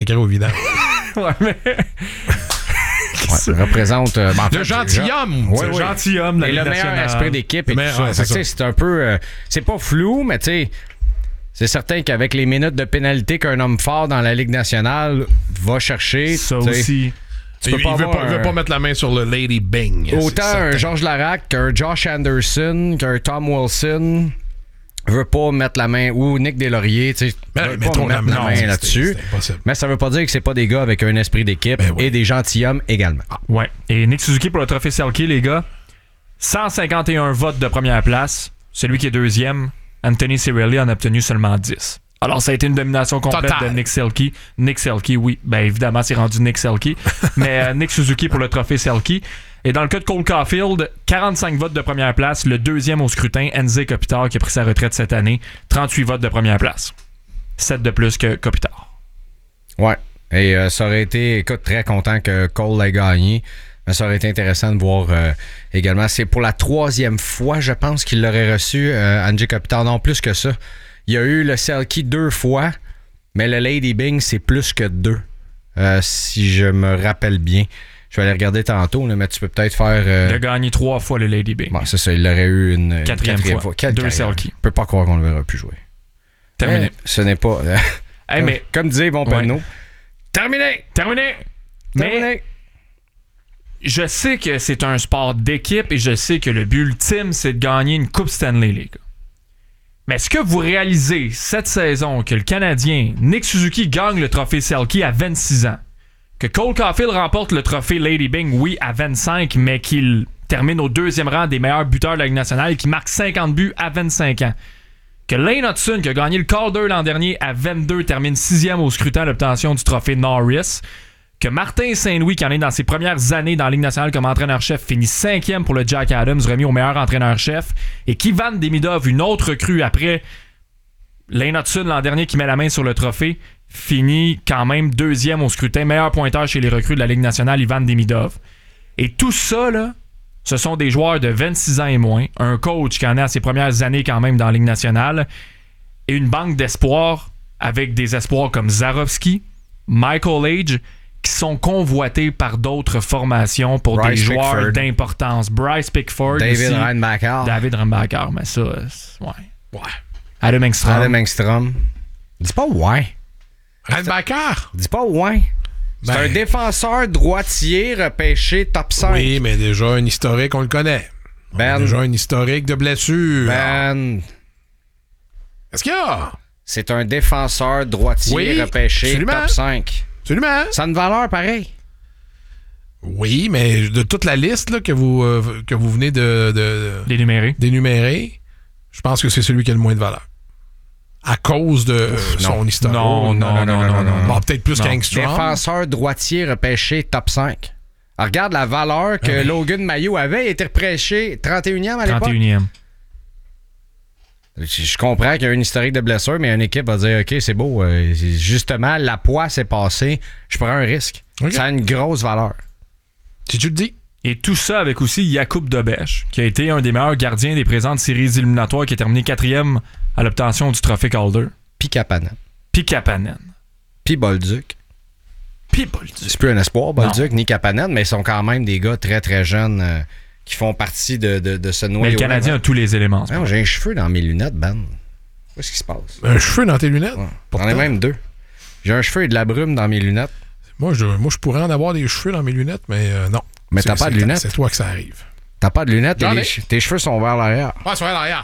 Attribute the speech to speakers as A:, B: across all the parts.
A: sacré au vidange.
B: Ouais, mais...
C: Ça représente
A: le gentilhomme.
B: C'est le gentilhomme de la
C: et
B: Ligue
C: le meilleur
B: nationale.
C: esprit d'équipe et tout ça.
A: Ouais,
C: Fait que, tu sais, c'est un peu... c'est pas flou, mais tu sais, c'est certain qu'avec les minutes de pénalité qu'un homme fort dans la Ligue nationale va chercher...
B: Ça
C: tu sais,
B: aussi.
C: tu peux
A: Il
C: pas
A: veut
C: avoir
A: veut pas mettre la main sur le Lady Bing.
C: autant un Georges Larac qu'un Josh Anderson, qu'un Tom Wilson veut pas mettre la main, ou Nick Deslauriers, tu sais, veut pas mettre la main là-dessus.
A: C'est impossible.
C: Mais ça veut pas dire que c'est pas des gars avec un esprit d'équipe et des gentilshommes également.
B: Ouais. Et Nick Suzuki pour le trophée Selke, les gars. 151 votes de première place. Celui qui est deuxième, Anthony Cirelli, en a obtenu seulement 10. Alors, ça a été une domination complète
A: Total.
B: de Nick Selke. Nick Selke, oui. Ben, évidemment, c'est rendu Nick Selke. Mais Nick Suzuki pour le trophée Selke. Et dans le cas de Cole Caulfield, 45 votes de première place. Le deuxième au scrutin, Enze Kopitar, qui a pris sa retraite cette année. 38 votes de première place. 7 de plus que Kopitar.
C: Ouais. Et ça aurait été, écoute, très content que Cole l'ait gagné. Mais ça aurait été intéressant de voir également. C'est pour la 3e fois, je pense, qu'il l'aurait reçu, Enze Kopitar. Non, plus que ça. Il y a eu le Selke 2 fois, mais le Lady Bing, c'est plus que 2. Si je me rappelle bien. Je vais aller regarder tantôt, là, mais tu peux peut-être faire...
B: Il a gagné 3 fois le Lady Bing.
C: Bon, c'est ça, il l'aurait eu une
B: Quatrième fois.
C: Quelle
B: 2
C: carrière.
B: Selke.
C: Je peux pas croire qu'on ne le verra plus jouer.
B: Terminé.
C: Mais ce n'est pas...
B: Hey, mais...
C: Comme disait Bon Penneau.
B: Ouais.
C: Terminé!
B: Terminé! Mais je sais que c'est un sport d'équipe et je sais que le but ultime, c'est de gagner une Coupe Stanley, les gars. Mais est-ce que vous réalisez cette saison que le Canadien Nick Suzuki gagne le trophée Selke à 26 ans? Que Cole Caulfield remporte le trophée Lady Bing, oui, à 25, mais qu'il termine au 2e rang des meilleurs buteurs de la Ligue nationale et qu'il marque 50 buts à 25 ans. Que Lane Hudson, qui a gagné le Calder l'an dernier à 22, termine 6e au scrutin à l'obtention du trophée Norris. Que Martin Saint-Louis, qui en est dans ses premières années dans la Ligue nationale comme entraîneur-chef, finit 5e pour le Jack Adams, remis au meilleur entraîneur-chef. Et qu'Ivan Demidov, une autre recrue après Lane Hudson l'an dernier qui met la main sur le trophée, finit quand même 2e au scrutin, meilleur pointeur chez les recrues de la Ligue nationale, Ivan Demidov. Et tout ça, là, ce sont des joueurs de 26 ans et moins, un coach qui en est à ses premières années quand même dans la Ligue nationale, et une banque d'espoirs avec des espoirs comme Zarovski, Michael Age, qui sont convoités par d'autres formations pour
C: Bryce
B: des joueurs
C: Pickford.
B: d'importance. Bryce Pickford
C: David
B: aussi.
C: Reinbacher.
B: David Reinbacher, mais ça, ouais. Adam Engstrom.
C: Adam Engstrom. Dis pas ouais.
A: Reinbacher.
C: Dis pas ouais. C'est un défenseur droitier repêché top 5.
A: Oui, mais déjà un historique, on le connaît. Déjà un historique de blessure. Qu'est-ce qu'il y a?
C: C'est un défenseur droitier repêché
A: absolument.
C: top 5.
A: Absolument.
C: Ça a une valeur pareille.
A: Oui, mais de toute la liste là, que vous venez d'énumérer, je pense que c'est celui qui a le moins de valeur. À cause de son historique.
B: Non.
A: Bon, peut-être plus qu'Angstrom.
C: Défenseur droitier repêché top 5. Alors, regarde la valeur que Logan Mailloux avait. Il était repêché 31e à l'époque.
B: 31e.
C: Je comprends qu'il y a une historique de blessure, mais une équipe va dire OK, c'est beau. Justement, la poisse est passée. Je prends un risque.
A: Okay.
C: Ça a une grosse valeur.
A: Si tu le dis.
B: Et tout ça avec aussi Jakub Dobeš, qui a été un des meilleurs gardiens des présentes séries éliminatoires, qui a terminé 4e à l'obtention du trophée Calder.
C: Puis Kapanen.
B: Puis Kapanen.
C: Puis Bolduc.
B: Puis Bolduc.
C: C'est plus un espoir, Bolduc, ni Kapanen, mais ils sont quand même des gars très, très jeunes qui font partie de ce noyau.
B: Mais le Canadien a tous les éléments.
C: Non, j'ai un cheveu dans mes lunettes, Ben. Qu'est-ce qui se passe?
A: Un cheveu dans tes lunettes?
C: Ouais. J'en ai même 2. J'ai un cheveu et de la brume dans mes lunettes.
A: Moi, je pourrais en avoir des cheveux dans mes lunettes, mais non.
C: Mais t'as pas de lunettes?
A: C'est toi que ça arrive.
C: T'as pas de lunettes et tes cheveux sont vers l'arrière.
A: Ouais, c'est vers l'arrière.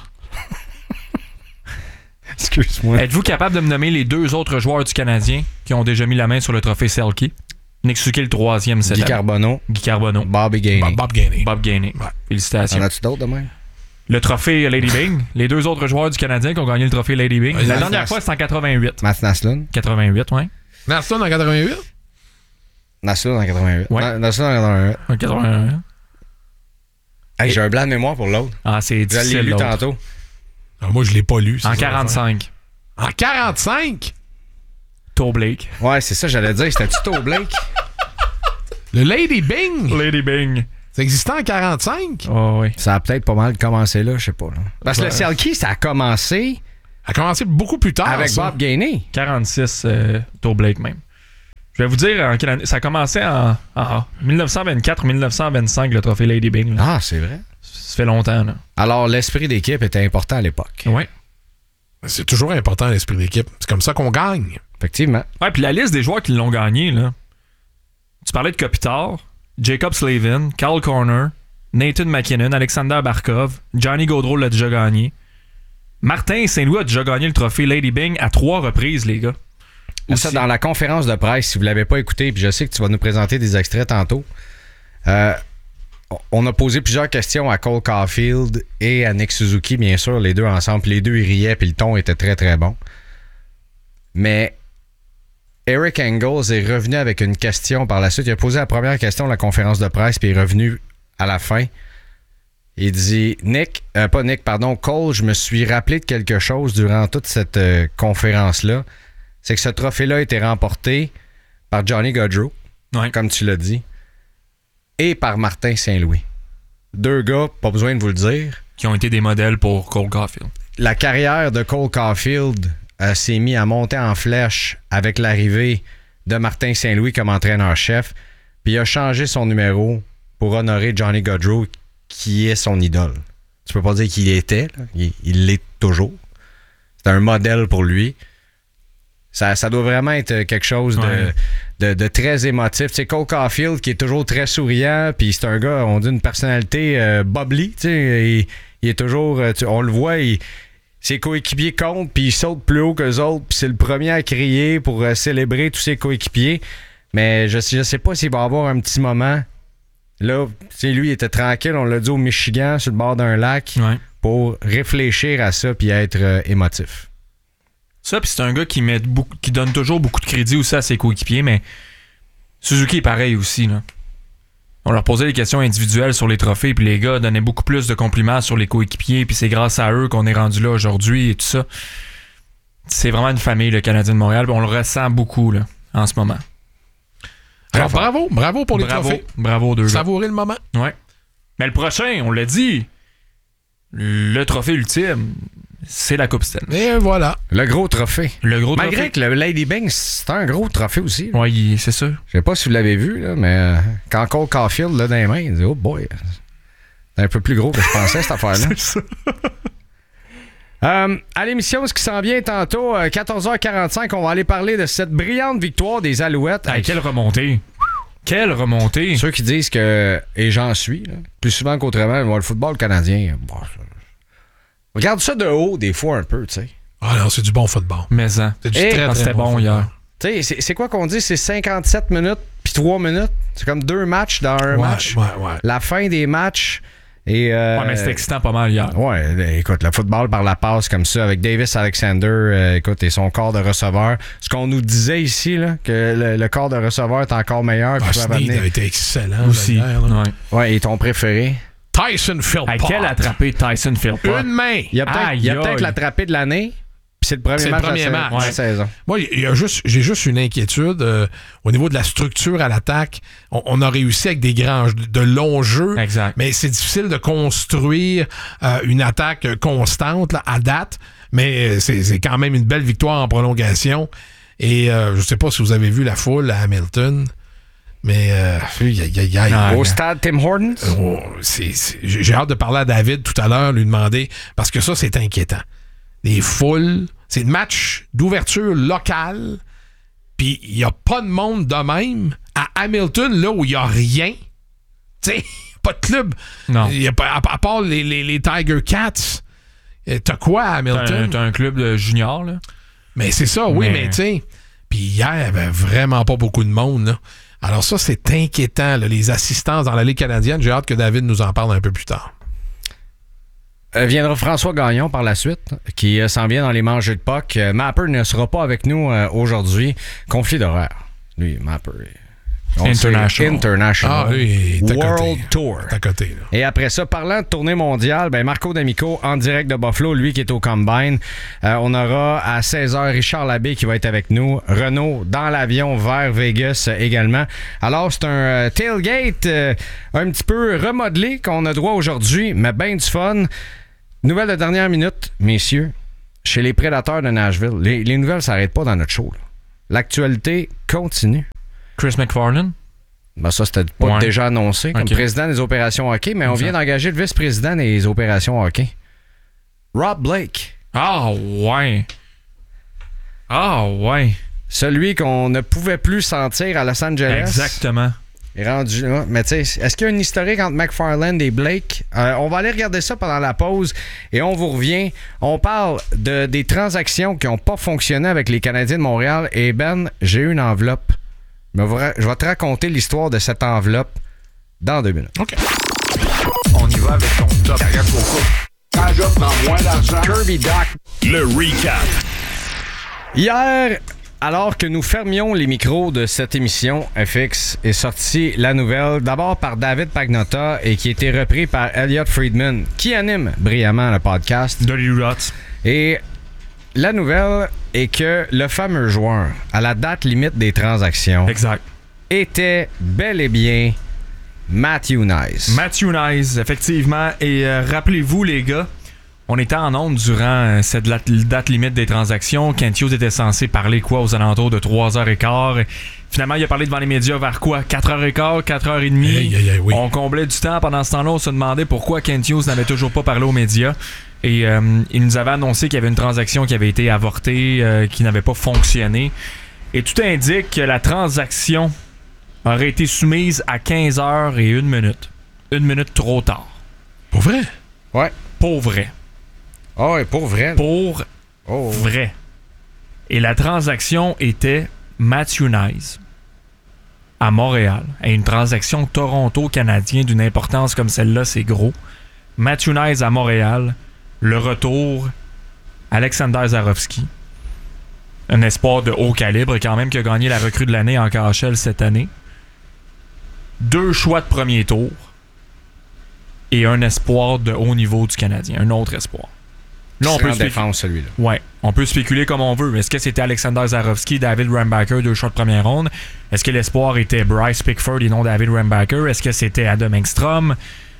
C: Excuse-moi.
B: Êtes-vous capable de me nommer les 2 autres joueurs du Canadien qui ont déjà mis la main sur le trophée Selke? Nick Suzuki, le 3e cette année. Guy Carbonneau.
C: Bobby Gainey.
A: Bob Gainey.
B: Ouais. Félicitations.
C: En as-tu d'autres de même?
B: Le trophée Lady Bing. Les 2 autres joueurs du Canadien qui ont gagné le trophée Lady Bing. La dernière fois, c'était en 88.
C: Matt Naslund.
B: 88, ouais.
A: Naslund en 88?
C: Naslund en 88.
B: Ouais.
C: Naslund en 88.
B: En 81.
C: Hey, j'ai un blanc de mémoire pour l'autre.
B: Ah, c'est
C: Je l'ai
B: difficile,
C: lu
B: l'autre.
C: tantôt.
A: Ah, moi, je l'ai pas lu.
B: En 45.
A: En 45?
B: Toe Blake.
C: Ouais, c'est ça, j'allais dire. C'était-tu Toe Blake?
A: Le Lady Bing?
B: Lady Bing.
A: Ça existait en 45?
B: Oh, oui.
C: Ça a peut-être pas mal commencé là, je sais pas. Là. Parce que le Selke, ça a commencé
A: a commencé beaucoup plus tard.
C: avec
A: ça.
C: Bob Gainey.
B: 46, Toe Blake même. Je vais vous dire en quelle année. Ça a commencé en 1924-1925, le trophée Lady Byng.
C: Ah, c'est vrai.
B: Ça fait longtemps. Là.
C: Alors, l'esprit d'équipe était important à l'époque.
B: Oui.
A: C'est toujours important, l'esprit d'équipe. C'est comme ça qu'on gagne.
C: Effectivement.
B: Ouais, puis la liste des joueurs qui l'ont gagné, là. Tu parlais de Kopitar, Jacob Slavin, Carl Corner, Nathan McKinnon, Alexander Barkov, Johnny Gaudreau l'a déjà gagné. Martin Saint-Louis a déjà gagné le trophée Lady Byng à 3 reprises, les gars.
C: Ça, dans la conférence de presse, si vous ne l'avez pas écouté, puis je sais que tu vas nous présenter des extraits tantôt, on a posé plusieurs questions à Cole Caulfield et à Nick Suzuki, bien sûr, les deux ensemble. Puis les deux, ils riaient, puis le ton était très, très bon. Mais Eric Engels est revenu avec une question par la suite. Il a posé la première question de la conférence de presse, puis il est revenu à la fin. Il dit Cole, je me suis rappelé de quelque chose durant toute cette conférence-là. C'est que ce trophée-là a été remporté par Johnny Gaudreau, comme tu l'as dit, et par Martin Saint-Louis. Deux gars, pas besoin de vous le dire.
B: Qui ont été des modèles pour Cole Caulfield.
C: La carrière de Cole Caulfield s'est mise à monter en flèche avec l'arrivée de Martin Saint-Louis comme entraîneur-chef, puis il a changé son numéro pour honorer Johnny Gaudreau, qui est son idole. Tu peux pas dire qu'il était, là. Il l'est toujours. C'est un modèle pour lui. Ça doit vraiment être quelque chose de très émotif. Tu sais, Cole Caulfield, qui est toujours très souriant, puis c'est un gars, on dit une personnalité bubbly, tu sais, il est toujours, on le voit, ses coéquipiers comptent, puis il saute plus haut qu'eux autres, puis c'est le premier à crier pour célébrer tous ses coéquipiers. Mais je sais pas s'il va avoir un petit moment. Là, tu sais, lui, il était tranquille, on l'a dit au Michigan, sur le bord d'un lac, pour réfléchir à ça, puis être émotif.
B: Ça, puis c'est un gars qui donne toujours beaucoup de crédit aussi à ses coéquipiers, mais Suzuki est pareil aussi, là. On leur posait des questions individuelles sur les trophées, puis les gars donnaient beaucoup plus de compliments sur les coéquipiers, puis c'est grâce à eux qu'on est rendu là aujourd'hui et tout ça. C'est vraiment une famille, le Canadien de Montréal, puis on le ressent beaucoup là, en ce moment.
A: Alors, bravo pour les trophées.
B: Bravo aux deux gars.
A: Savourez le moment.
B: Ouais. Mais le prochain, on l'a dit, le trophée ultime, c'est la Coupe Stanley.
A: Et voilà.
C: Le gros trophée.
B: Malgré
C: trophée. Que le Lady Byng, c'est un gros trophée aussi.
B: Oui, c'est ça.
C: Je sais pas si vous l'avez vu, là, mais quand Cole Caulfield l'a dans les mains, il dit « Oh boy, c'est un peu plus gros que je pensais, cette affaire-là. »
B: C'est ça.
C: À l'émission, ce qui s'en vient tantôt, 14h45, on va aller parler de cette brillante victoire des Alouettes.
B: Hey, quelle remontée! Quelle remontée!
C: Ceux qui disent que, et j'en suis, là, plus souvent qu'autrement, le football canadien, bon, regarde ça de haut, des fois, un peu, tu sais.
A: Ah non, c'est du bon football.
B: Mais ça.
A: C'est du très, très
B: c'était bon hier.
C: Tu sais, c'est quoi qu'on dit? C'est 57 minutes puis 3 minutes. C'est comme 2 matchs dans un match.
A: Ouais.
C: La fin des matchs. Et,
B: mais c'était excitant pas mal hier.
C: Ouais, écoute, le football par la passe comme ça, avec Davis Alexander, écoute, et son corps de receveur. Ce qu'on nous disait ici, là, que le corps de receveur est encore meilleur.
A: Snead a été excellent
B: aussi.
A: Hier,
C: ouais, et ton préféré?
A: Tyson Philpott.
B: Quel attrapé Tyson Philpott?
A: Une main.
C: Il y a peut-être l'attrapé de l'année. C'est le premier match de la saison.
A: Moi, j'ai juste une inquiétude au niveau de la structure à l'attaque. On a réussi avec de longs jeux,
B: exact.
A: Mais c'est difficile de construire une attaque constante là, à date. Mais c'est quand même une belle victoire en prolongation. Et je sais pas si vous avez vu la foule à Hamilton. Mais
C: au stade Tim Hortons?
A: J'ai hâte de parler à David tout à l'heure, lui demander, parce que ça, c'est inquiétant. Les foules, c'est un match d'ouverture locale, puis il n'y a pas de monde de même. À Hamilton, là où il n'y a rien, tu sais, pas de club.
B: Non.
A: Y a pas, à part les Tiger Cats, t'as quoi à Hamilton?
B: T'as un club de juniors, là.
A: Mais c'est ça, oui, mais tu sais. Puis hier, il n'y avait vraiment pas beaucoup de monde, là. Alors ça, c'est inquiétant, là, les assistances dans la Ligue canadienne. J'ai hâte que David nous en parle un peu plus tard.
C: Viendra François Gagnon par la suite, qui s'en vient dans les manches de puck. Mapper ne sera pas avec nous aujourd'hui. Conflit d'horaire. Lui, Mapper. International.
A: Ah, lui,
C: World Tour.
A: À côté, là.
C: Et après ça, parlant de tournée mondiale, Marco D'Amico en direct de Buffalo, lui qui est au Combine. On aura à 16h Richard Labbé qui va être avec nous. Renaud dans l'avion vers Vegas également. Alors, c'est un tailgate un petit peu remodelé qu'on a droit aujourd'hui, mais bien du fun. Nouvelle de dernière minute, messieurs. Chez les Prédateurs de Nashville, les nouvelles ne s'arrêtent pas dans notre show. Là. L'actualité continue.
B: Chris McFarland.
C: Ben ça, c'était pas déjà annoncé comme président des opérations hockey, mais on vient d'engager le vice-président des opérations hockey. Rob Blake.
B: Ah ouais. Ah ouais.
C: Celui qu'on ne pouvait plus sentir à Los Angeles.
B: Exactement.
C: Est rendu là. Mais tu sais, est-ce qu'il y a une historique entre McFarland et Blake? On va aller regarder ça pendant la pause et on vous revient. On parle des transactions qui n'ont pas fonctionné avec les Canadiens de Montréal. Et Ben, j'ai une enveloppe. Je vais te raconter l'histoire de cette enveloppe dans 2 minutes.
A: OK.
D: On y va avec ton top. Regarde beaucoup. Quand je prends moins d'argent.
C: Kirby Doc.
E: Le recap.
C: Hier, alors que nous fermions les micros de cette émission, FX est sortie la nouvelle, d'abord par David Pagnotta et qui a été repris par Elliot Friedman, qui anime brillamment le podcast.
B: Dirty Rots.
C: Et la nouvelle est que le fameux joueur, à la date limite des transactions,
B: Exact.
C: était bel et bien Matthew Knies.
B: Matthew Knies, effectivement. Et rappelez-vous, les gars, on était en onde durant cette date limite des transactions. Kent Hughes était censé parler aux alentours de 3h15. Finalement, il a parlé devant les médias vers 4h15, 4h30.
A: Oui.
B: On comblait du temps. Pendant ce temps-là, on se demandait pourquoi Kent Hughes n'avait toujours pas parlé aux médias. Et il nous avait annoncé qu'il y avait une transaction qui avait été avortée, qui n'avait pas fonctionné. Et tout indique que la transaction aurait été soumise à 15h01. 1 minute trop tard.
A: Pour vrai?
C: Ouais.
B: Pour vrai.
C: Oh, et pour vrai.
B: Pour vrai. Et la transaction était Matthew Knies à Montréal. Et une transaction Toronto-Canadien d'une importance comme celle-là, c'est gros. Matthew Knies à Montréal. Le retour, Alexander Zarovski. Un espoir de haut calibre quand même qui a gagné la recrue de l'année en KHL cette année. 2 choix de premier tour. Et un espoir de haut niveau du Canadien. Un autre espoir. Là, on peut
C: en défense, celui-là.
B: Ouais, on peut spéculer comme on veut. Est-ce que c'était Alexander Zarovski, David Rambacher, 2 choix de première ronde? Est-ce que l'espoir était Bryce Pickford et non David Rambacher? Est-ce que c'était Adam Engstrom?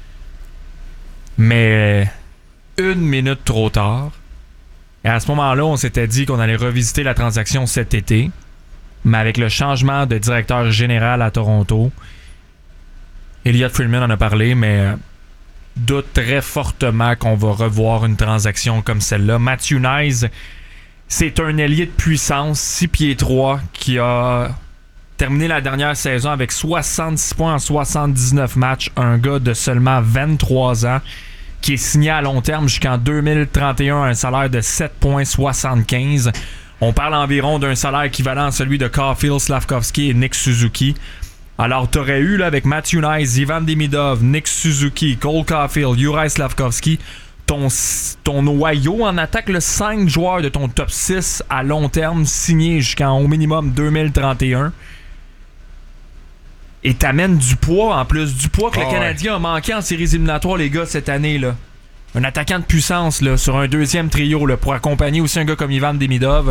B: Mais 1 minute trop tard. Et à ce moment-là, on s'était dit qu'on allait revisiter la transaction cet été. Mais avec le changement de directeur général à Toronto, Elliot Friedman en a parlé, mais doute très fortement qu'on va revoir une transaction comme celle-là. Matthew Knies, c'est un ailier de puissance, 6 pieds 3, qui a terminé la dernière saison avec 66 points en 79 matchs. Un gars de seulement 23 ans qui est signé à long terme jusqu'en 2031 à un salaire de 7,75. On parle environ d'un salaire équivalent à celui de Caulfield, Slavkovski et Nick Suzuki. Alors, t'aurais eu là, avec Matthew Knies, Ivan Demidov, Nick Suzuki, Cole Caulfield, Juraj Slavkovski, ton noyau en attaque, 5 joueurs de ton top 6 à long terme signés jusqu'en au minimum 2031. Et t'amènes du poids, en plus du poids que le Canadien a manqué en séries éliminatoires, les gars, cette année. Là. Un attaquant de puissance là, sur un deuxième trio là, pour accompagner aussi un gars comme Ivan Demidov.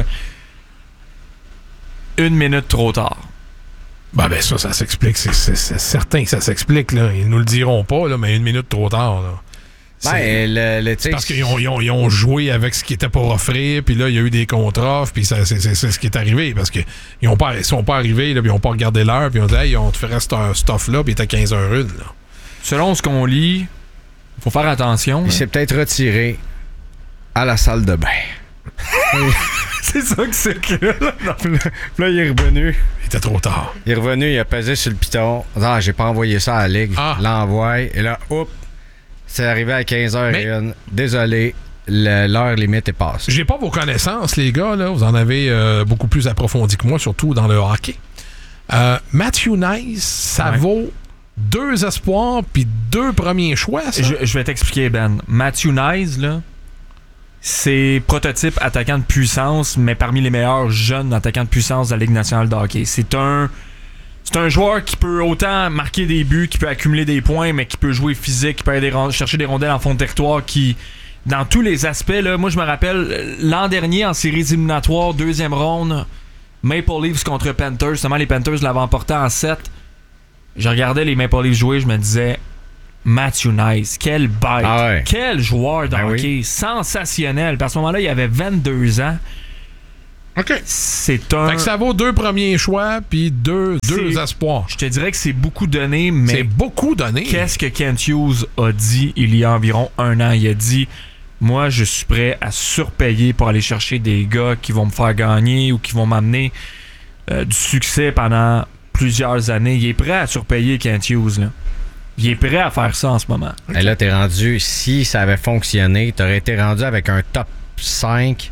B: 1 minute trop tard.
A: Ben ça s'explique. C'est certain que ça s'explique. Là. Ils nous le diront pas, là, mais 1 minute trop tard. Là. C'est parce qu'ils ont joué avec ce qui était pour offrir, puis là, il y a eu des contre-offres, puis c'est ce qui est arrivé. Parce qu'ils sont pas arrivés, là, puis ils n'ont pas regardé l'heure, puis ils ont dit, hey, on te ferait ce stuff-là, puis il était 15h01.
B: Selon ce qu'on lit, il faut faire attention.
C: Il s'est peut-être retiré à la salle de bain.
B: C'est ça que c'est que
C: là, il est revenu.
A: Il était trop tard.
C: Il est revenu, il a pesé sur le piton. Ah, j'ai pas envoyé ça à la Ligue. L'envoie. Et là, hop, c'est arrivé à 15h01. Désolé, l'heure limite est passée.
A: J'ai pas vos connaissances, les gars. Là. Vous en avez beaucoup plus approfondi que moi, surtout dans le hockey. Matthew Knies, ça vaut 2 espoirs puis 2 premiers choix, ça?
B: Je vais t'expliquer, Ben. Matthew Knies, là, c'est prototype attaquant de puissance, mais parmi les meilleurs jeunes attaquants de puissance de la Ligue nationale de hockey. C'est un joueur qui peut autant marquer des buts, qui peut accumuler des points, mais qui peut jouer physique, qui peut aller chercher des rondelles en fond de territoire, qui, dans tous les aspects, là, moi je me rappelle, l'an dernier en séries éliminatoires, 2e ronde, Maple Leafs contre Panthers, seulement les Panthers l'avaient emporté en 7. Je regardais les Maple Leafs jouer, je me disais... Matthew Knies, quelle bête, quel joueur de hockey, sensationnel. À ce moment-là, il avait 22 ans.
A: OK.
B: C'est un...
A: Fait que ça vaut 2 premiers choix puis deux espoirs.
B: Je te dirais que c'est beaucoup donné, mais...
A: C'est beaucoup donné.
B: Qu'est-ce que Kent Hughes a dit il y a environ 1 an? Il a dit, moi, je suis prêt à surpayer pour aller chercher des gars qui vont me faire gagner ou qui vont m'amener du succès pendant plusieurs années. Il est prêt à surpayer Kent Hughes, là. Il est prêt à faire ça en ce moment.
C: Et là, t'es rendu, si ça avait fonctionné, t'aurais été rendu avec un top 5...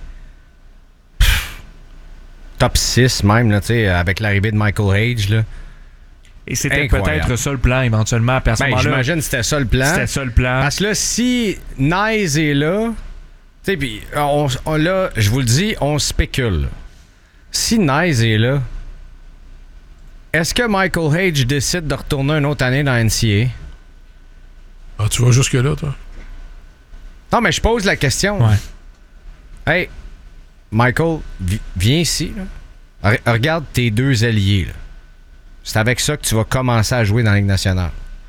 C: top 6 même, là, avec l'arrivée de Michael Hage. Là.
B: Et c'était peut-être ça le plan éventuellement. À ce moment-là,
C: j'imagine que c'était ça le plan.
B: C'était ça le plan.
C: Parce que là, si Nice est là, puis là, je vous le dis, on spécule. Si Nice est là, est-ce que Michael Hage décide de retourner une autre année dans NCAA?
A: Ah, tu vas jusque-là, toi?
C: Non, mais je pose la question.
B: Ouais.
C: Hey, Michael, viens ici. Là. Regarde tes 2 alliés. Là. C'est avec ça que tu vas commencer à jouer dans la Ligue nationale.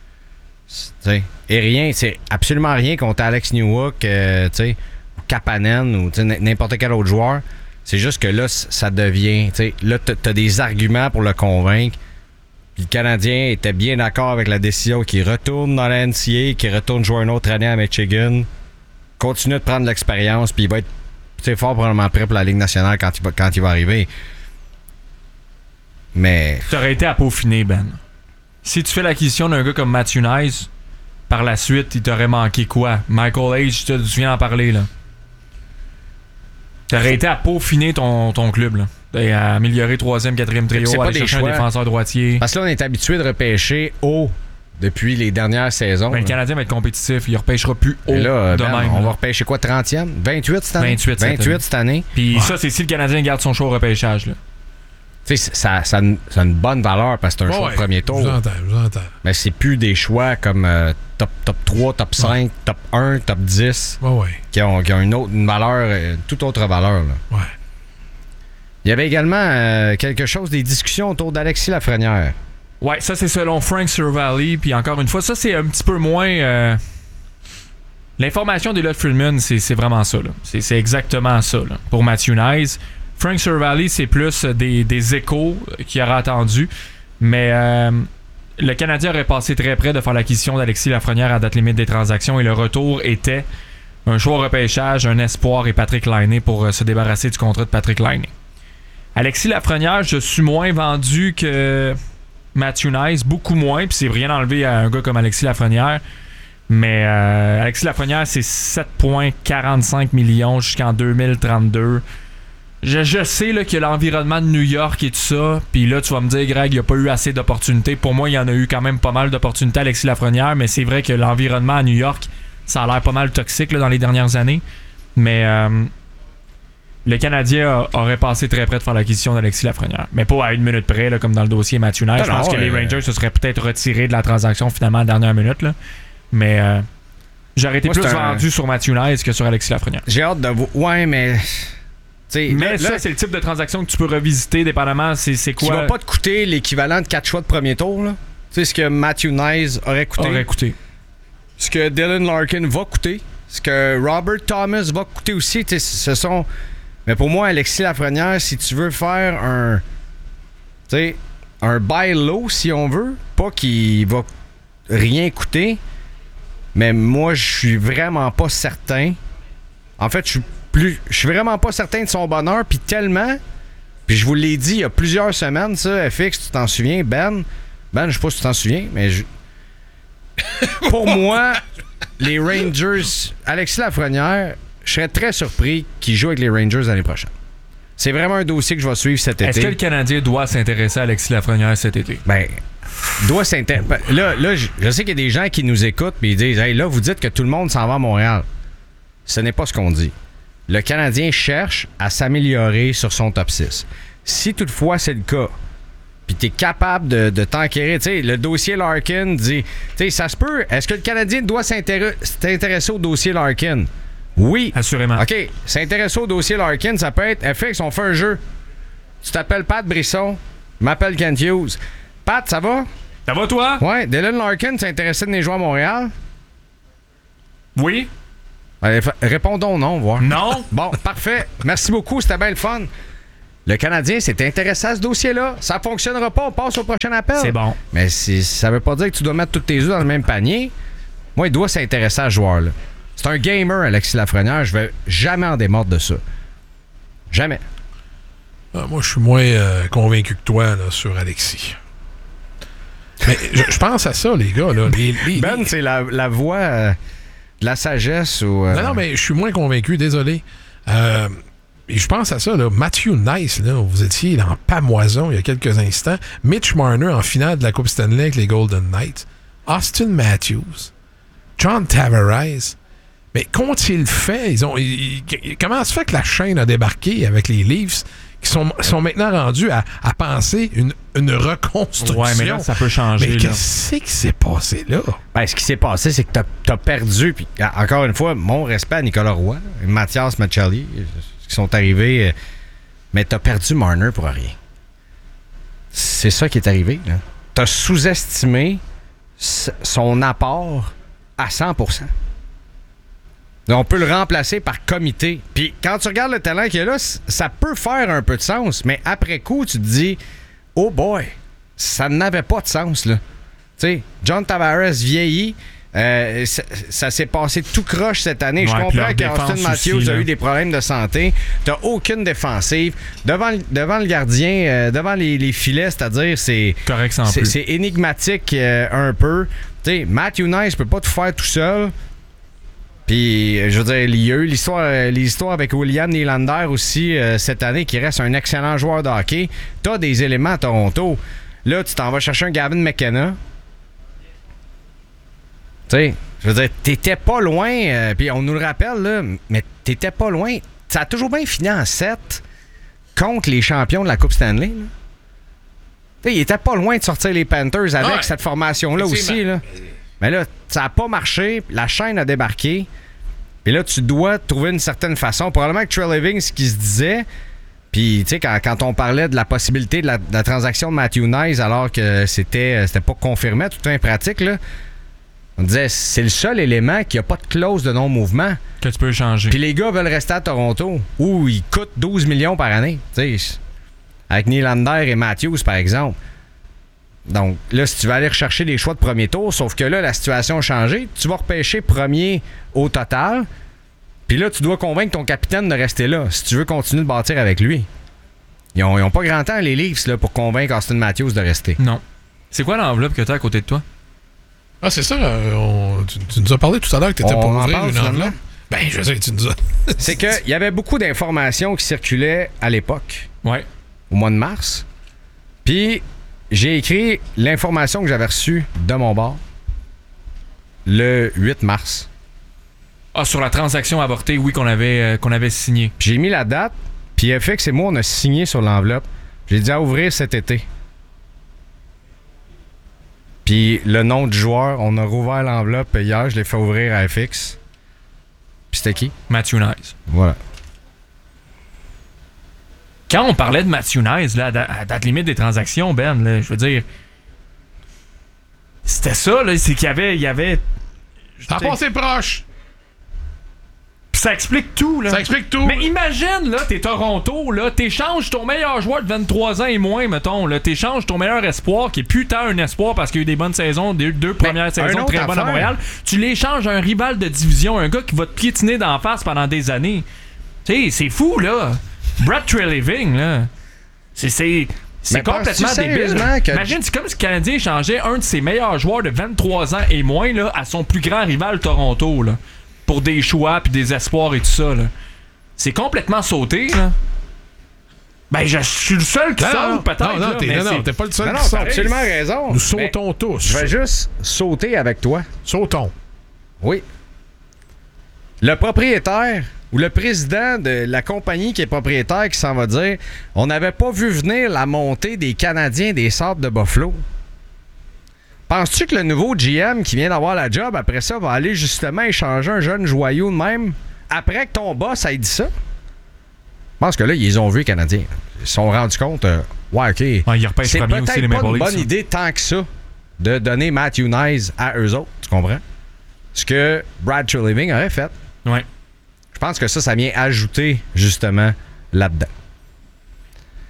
C: Et rien, c'est absolument rien contre Alex Newhook, ou Kapanen ou n'importe quel autre joueur. C'est juste que là, ça devient... Là, t'as des arguments pour le convaincre. Puis le Canadien était bien d'accord avec la décision qu'il retourne dans la NCAA, qu'il retourne jouer une autre année à Michigan, continue de prendre l'expérience, puis il va être fort probablement prêt pour la Ligue nationale quand il va arriver. Mais...
B: T'aurais été à peaufiner, Ben. Si tu fais l'acquisition d'un gars comme Matthew Nice, par la suite, il t'aurait manqué quoi? Michael Hage, tu viens d'en parler, là. T'aurais été à peaufiner ton club, là. Et à améliorer 3e, 4e trio, aller chercher un défenseur droitier.
C: Parce que là, on est habitué de repêcher haut depuis les dernières saisons.
B: Ben, le Canadien va être compétitif. Il ne repêchera plus haut
C: là,
B: de même.
C: On va repêcher quoi, 30e? 28 cette année? 28 cette année.
B: Puis ça, c'est si le Canadien garde son choix au repêchage, là.
C: Tu sais, ça a une bonne valeur parce que c'est un choix de premier tour.
A: Je vous entends.
C: Mais c'est plus des choix comme top 3, top 5, top 1, top 10 qui ont une valeur, toute autre valeur. Là.
A: Ouais.
C: Il y avait également quelque chose, des discussions autour d'Alexis Lafrenière.
B: Ouais, ça c'est selon Frank Cervalli. Puis encore une fois, ça c'est un petit peu moins... L'information d'Elliot Friedman, c'est vraiment ça. Là. C'est exactement ça là, pour Matthew Nice. Frank Cervalli, c'est plus des échos qu'il aurait attendu. Mais le Canadien aurait passé très près de faire l'acquisition d'Alexis Lafrenière à date limite des transactions. Et le retour était un choix au repêchage, un espoir et Patrick Laine pour se débarrasser du contrat de Patrick Laine. Alexis Lafrenière, je suis moins vendu que Matthew Nice, beaucoup moins, puis c'est rien enlevé à un gars comme Alexis Lafrenière. Mais Alexis Lafrenière, c'est 7,45 millions jusqu'en 2032. Je sais là, que l'environnement de New York et tout ça, puis là, tu vas me dire, Greg, il n'y a pas eu assez d'opportunités. Pour moi, il y en a eu quand même pas mal d'opportunités, Alexis Lafrenière, mais c'est vrai que l'environnement à New York, ça a l'air pas mal toxique là, dans les dernières années. Mais... le Canadien aurait passé très près de faire l'acquisition d'Alexis Lafrenière. Mais pas à 1 minute près, là, comme dans le dossier Matthew Nice. Je pense que les Rangers se seraient peut-être retirés de la transaction finalement à la dernière minute. Là. Mais j'aurais été plus vendu sur Matthew Nice que sur Alexis Lafrenière.
C: J'ai hâte de vous... Ouais, mais...
B: Mais ça, c'est le type de transaction que tu peux revisiter dépendamment c'est quoi...
C: Qui va pas te coûter l'équivalent de 4 choix de premier tour. Là. Tu sais, ce que Matthew Nice aurait coûté. Ce que Dylan Larkin va coûter. Ce que Robert Thomas va coûter aussi. Ce sont... Mais pour moi, Alexis Lafrenière, si tu veux faire un buy low, si on veut, pas qu'il va rien coûter, mais moi, je suis vraiment pas certain. En fait, je suis vraiment pas certain de son bonheur, puis tellement, puis je vous l'ai dit il y a plusieurs semaines, ça, FX, tu t'en souviens, Ben, je sais pas si tu t'en souviens, mais pour moi, les Rangers, Alexis Lafrenière, je serais très surpris qu'il joue avec les Rangers l'année prochaine. C'est vraiment un dossier que je vais suivre cet été.
B: Est-ce que le Canadien doit s'intéresser à Alexis Lafrenière cet été?
C: Ben, doit s'intéresser. Là, je sais qu'il y a des gens qui nous écoutent et ils disent « Hey, là, vous dites que tout le monde s'en va à Montréal. » Ce n'est pas ce qu'on dit. Le Canadien cherche à s'améliorer sur son top 6. Si toutefois c'est le cas, puis tu es capable de t'enquérir, tu sais, le dossier Larkin dit, tu sais, ça se peut. Est-ce que le Canadien doit s'intéresser au dossier Larkin? Oui.
B: Assurément.
C: OK. S'intéresser au dossier Larkin, ça peut être FX, on fait un jeu. Tu t'appelles Pat Brisson, je m'appelle Kent Hughes. Pat, ça va?
B: Ça va, toi?
C: Ouais. Dylan Larkin s'intéressait de venir jouer à Montréal?
B: Oui.
C: Allez, répondons non, voir.
B: Non.
C: Bon, parfait. Merci beaucoup, c'était bien le fun. Le Canadien s'est intéressé à ce dossier-là. Ça ne fonctionnera pas, on passe au prochain appel.
B: C'est bon.
C: Mais ça veut pas dire que tu dois mettre tous tes œufs dans le même panier. Moi, il doit s'intéresser à ce joueur-là. C'est un gamer, Alexis Lafrenière. Je vais jamais en démordre de ça. Jamais.
A: Moi, je suis moins convaincu que toi là, sur Alexis. Mais je pense à ça, les gars. Là.
C: Ben, c'est la voix de la sagesse ou...
A: Non, mais je suis moins convaincu, désolé. Et je pense à ça, là. Matthew Nice, là, vous étiez en pamoison il y a quelques instants. Mitch Marner en finale de la Coupe Stanley avec les Golden Knights. Austin Matthews. John Tavares. Mais qu'ont-ils fait? Comment se fait que la chaîne a débarqué avec les Leafs qui sont maintenant rendus à penser une reconstruction?
B: Ouais, mais là, ça peut changer.
A: Mais qu'est-ce qui s'est passé là?
C: Ben, ce qui s'est passé, c'est que t'as perdu. Puis, encore une fois, mon respect à Nicolas Roy et Mathias Maccelli qui sont arrivés. Mais t'as perdu Marner pour rien. C'est ça qui est arrivé. Là. T'as sous-estimé son apport à 100%. On peut le remplacer par comité. Puis quand tu regardes le talent qu'il y a là, ça peut faire un peu de sens. Mais après coup, tu te dis, oh boy, ça n'avait pas de sens, là. Tu sais, John Tavares vieillit. Ça s'est passé tout croche cette année. Je comprends qu'Austin Matthews a eu des problèmes de santé. T'as aucune défensive. Devant le gardien, devant les filets, c'est-à-dire, c'est énigmatique un peu. Tu sais, Matthew Nice peut pas tout faire tout seul. Puis, je veux dire, il y a eu l'histoire avec William Nylander aussi cette année, qui reste un excellent joueur de hockey. T'as des éléments à Toronto. Là, tu t'en vas chercher un Gavin McKenna. Tu sais, je veux dire, t'étais pas loin, puis on nous le rappelle, là, mais t'étais pas loin. Ça a toujours bien fini en 7 contre les champions de la Coupe Stanley. Tu sais, il était pas loin de sortir les Panthers avec cette formation-là aussi, là. Mais là, ça n'a pas marché. La chaîne a débarqué. Puis là, tu dois trouver une certaine façon. Probablement que Trey Living, ce qu'il se disait, puis tu sais, quand on parlait de la possibilité de la transaction de Matthew Nice, alors que c'était pas confirmé, tout est pratique, là, on disait c'est le seul élément qui n'a pas de clause de non-mouvement.
B: Que tu peux changer.
C: Puis les gars veulent rester à Toronto, où ils coûtent 12 millions par année. Tu sais, avec Nylander et Matthews, par exemple. Donc là, si tu vas aller rechercher des choix de premier tour, sauf que là, la situation a changé, tu vas repêcher premier au total, puis là, tu dois convaincre ton capitaine de rester là, si tu veux continuer de bâtir avec lui. Ils ont pas grand temps, les Leafs, là, pour convaincre Austin Matthews de rester.
B: Non. C'est quoi l'enveloppe que tu as à côté de toi?
A: Ah, c'est ça. Tu nous as parlé tout à l'heure que tu étais pour ouvrir une enveloppe. Ben, je sais, tu nous as...
C: C'est qu'il y avait beaucoup d'informations qui circulaient à l'époque.
B: Ouais.
C: Au mois de mars. Puis... j'ai écrit l'information que j'avais reçue de mon bord le 8 mars.
B: Ah, sur la transaction avortée, oui, qu'on avait signée.
C: J'ai mis la date, puis FX et moi, on a signé sur l'enveloppe. J'ai dit à ouvrir cet été. Puis le nom du joueur, on a rouvert l'enveloppe hier, je l'ai fait ouvrir à FX. Puis c'était qui?
B: Matthew Nice.
C: Voilà.
B: Quand on parlait de Matthew Nice, là, à date limite des transactions, Ben, là, je veux dire, c'était ça, là, c'est qu'il y avait...
A: Ça a passé proche!
B: Puis ça explique tout, là.
A: Ça explique tout!
B: Mais imagine, là, t'es Toronto, là, t'échanges ton meilleur joueur de 23 ans et moins, mettons, là, t'échanges ton meilleur espoir, qui est plus tant un espoir parce qu'il y a eu des bonnes saisons, des deux premières saisons très bonnes à Montréal, tu l'échanges à un rival de division, un gars qui va te piétiner d'en face pendant des années. Tu sais, c'est fou, là. Brad Treliving, là. C'est complètement débile. Imagine, c'est comme si le Canadien échangeait un de ses meilleurs joueurs de 23 ans et moins là, à son plus grand rival Toronto, là, pour des choix puis des espoirs et tout ça. Là. C'est complètement sauté, là. Ben, je suis le seul qui saute, peut-être.
C: Non,
A: t'es pas le seul qui
C: saute.
A: saute.
C: T'as absolument raison.
A: Nous sautons tous.
C: Je vais juste sauter avec toi.
A: Sautons.
C: Oui. Le propriétaire ou le président de la compagnie qui est propriétaire qui s'en va dire « On n'avait pas vu venir la montée des Canadiens des Sables de Buffalo. » Penses-tu que le nouveau GM qui vient d'avoir la job, après ça, va aller justement échanger un jeune joyau de même après que ton boss ait dit ça? Je pense que là, ils ont vu les Canadiens. Ils se sont rendus compte, ouais, OK.
B: Ils repêchent
C: c'est
B: premier
C: peut-être
B: aussi, les
C: pas
B: Maple
C: une
B: Leafs,
C: bonne idée tant que ça de donner Matthew Nice à eux autres. Tu comprends? Ce que Brad Treliving aurait fait.
B: Ouais.
C: Je pense que ça vient ajouter justement là-dedans.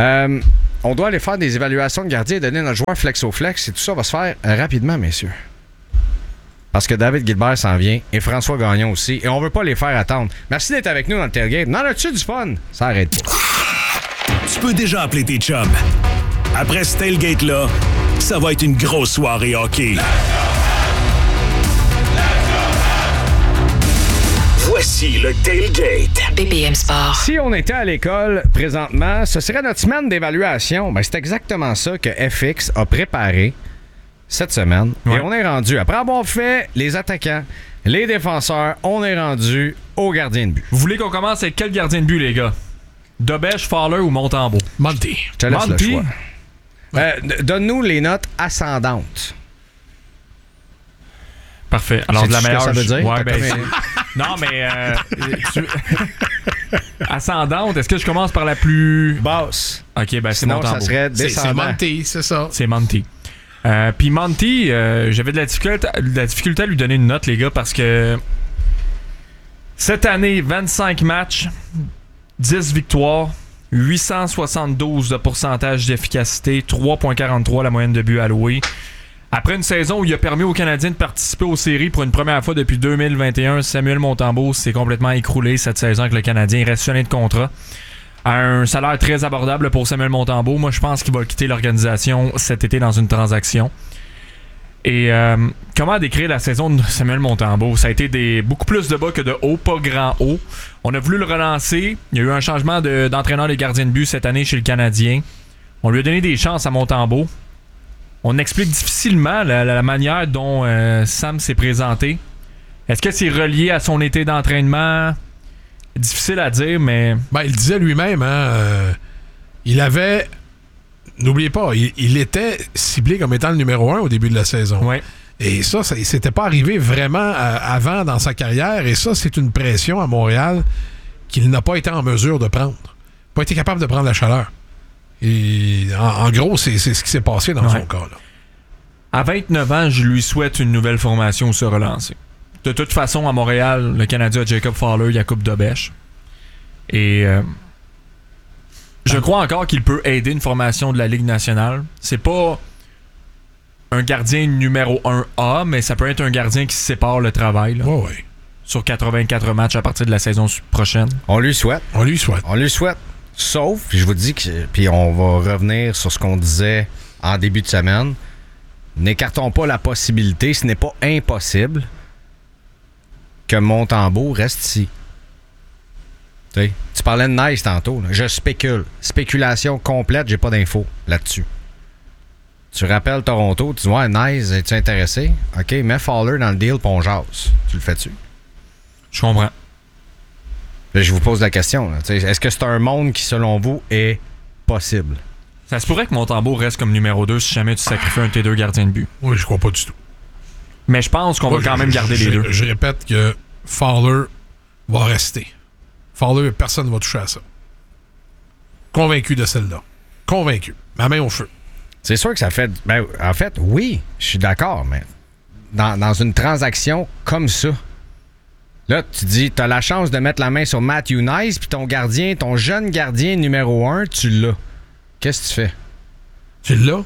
C: On doit aller faire des évaluations de gardien et donner notre joueur flex au flex. Et tout ça va se faire rapidement, messieurs. Parce que David Gilbert s'en vient et François Gagnon aussi. Et on veut pas les faire attendre. Merci d'être avec nous dans le tailgate. Non, as-tu du fun? Ça arrête pas.
E: Tu peux déjà appeler tes chums. Après ce tailgate-là, ça va être une grosse soirée hockey. Voici le tailgate.
F: BPM Sport.
C: Si on était à l'école présentement, ce serait notre semaine d'évaluation. Ben, c'est exactement ça que FX a préparé cette semaine.
B: Ouais.
C: Et on est rendu, après avoir fait les attaquants, les défenseurs, on est rendu au gardien de but.
B: Vous voulez qu'on commence avec quel gardien de but, les gars? Dobèche, Fowler ou Montembeault?
A: Monty.
C: Je te laisse
B: Monty?
C: le choix. Donne-nous les notes ascendantes.
B: Parfait. Alors, de la
C: Sais-tu ce
B: meilleure.
C: que ça veut dire?
B: Ouais,
C: T'as
B: ben, non, mais. Ascendante, est-ce que je commence par la plus.
C: Basse.
B: Ok, ben c'est
C: Sinon,
B: Montembeault.
C: ça serait
A: C'est
C: descendant.
A: Monty, c'est ça.
B: C'est Monty. Puis Monty, j'avais de la difficulté à lui donner une note, les gars, parce que cette année, 25 matchs, 10 victoires, 872 de pourcentage d'efficacité, 3,43 la moyenne de buts alloués. Après une saison où il a permis aux Canadiens de participer aux séries pour une première fois depuis 2021, Samuel Montembeault s'est complètement écroulé cette saison avec le Canadien. Il reste sur l'année de contrat. À un salaire très abordable pour Samuel Montembeault. Moi, je pense qu'il va quitter l'organisation cet été dans une transaction. Et comment décrire la saison de Samuel Montembeault? Ça a été beaucoup plus de bas que de haut, pas grand haut. On a voulu le relancer. Il y a eu un changement d'entraîneur des gardiens de but cette année chez le Canadien. On lui a donné des chances à Montembeault. On explique difficilement la manière dont Sam s'est présenté. Est-ce que c'est relié à son été d'entraînement? Difficile à dire, mais...
A: Ben, il disait lui-même, il avait... N'oubliez pas, il était ciblé comme étant le numéro 1 au début de la saison.
B: Ouais.
A: Et ça s'était pas arrivé vraiment avant dans sa carrière. Et ça, c'est une pression à Montréal qu'il n'a pas été en mesure de prendre. Pas été capable de prendre la chaleur. Et en gros, c'est ce qui s'est passé dans son cas. Là.
B: À 29 ans, je lui souhaite une nouvelle formation où se relancer. De toute façon, à Montréal, le Canadien a Jacob Fowler, Jakub Dobèche. Et je crois encore qu'il peut aider une formation de la Ligue nationale. C'est pas un gardien numéro 1A, mais ça peut être un gardien qui sépare le travail. Là,
A: Ouais.
B: sur 84 matchs à partir de la saison prochaine.
C: On lui souhaite.
A: On lui souhaite.
C: On lui souhaite. Sauf, je vous dis que... Puis on va revenir sur ce qu'on disait en début de semaine. N'écartons pas la possibilité, ce n'est pas impossible, que Montembeault reste ici. Tu parlais de Nice tantôt. Là. Je spécule. Spéculation complète, j'ai pas d'infos là-dessus. Tu rappelles Toronto, tu dis « Ouais, Nice, es-tu intéressé? OK, mets Fowler dans le deal, pis on jase. » Tu le fais-tu?
B: Je comprends.
C: Là, je vous pose la question. Là. Est-ce que c'est un monde qui, selon vous, est possible?
B: Ça se pourrait que Montembeault reste comme numéro 2 si jamais tu sacrifies un de tes deux gardiens de but.
A: Oui, je crois pas du tout.
B: Mais je pense qu'on va quand même garder les deux.
A: Je répète que Fowler va rester. Fowler, personne ne va toucher à ça. Convaincu de celle-là. Convaincu. Ma main au feu.
C: C'est sûr que ça fait... Ben, en fait, oui, je suis d'accord, mais dans une transaction comme ça, là, tu dis, t'as la chance de mettre la main sur Matthew Nice, puis ton gardien, ton jeune gardien numéro 1, tu l'as. Qu'est-ce que tu fais?
A: Tu l'as?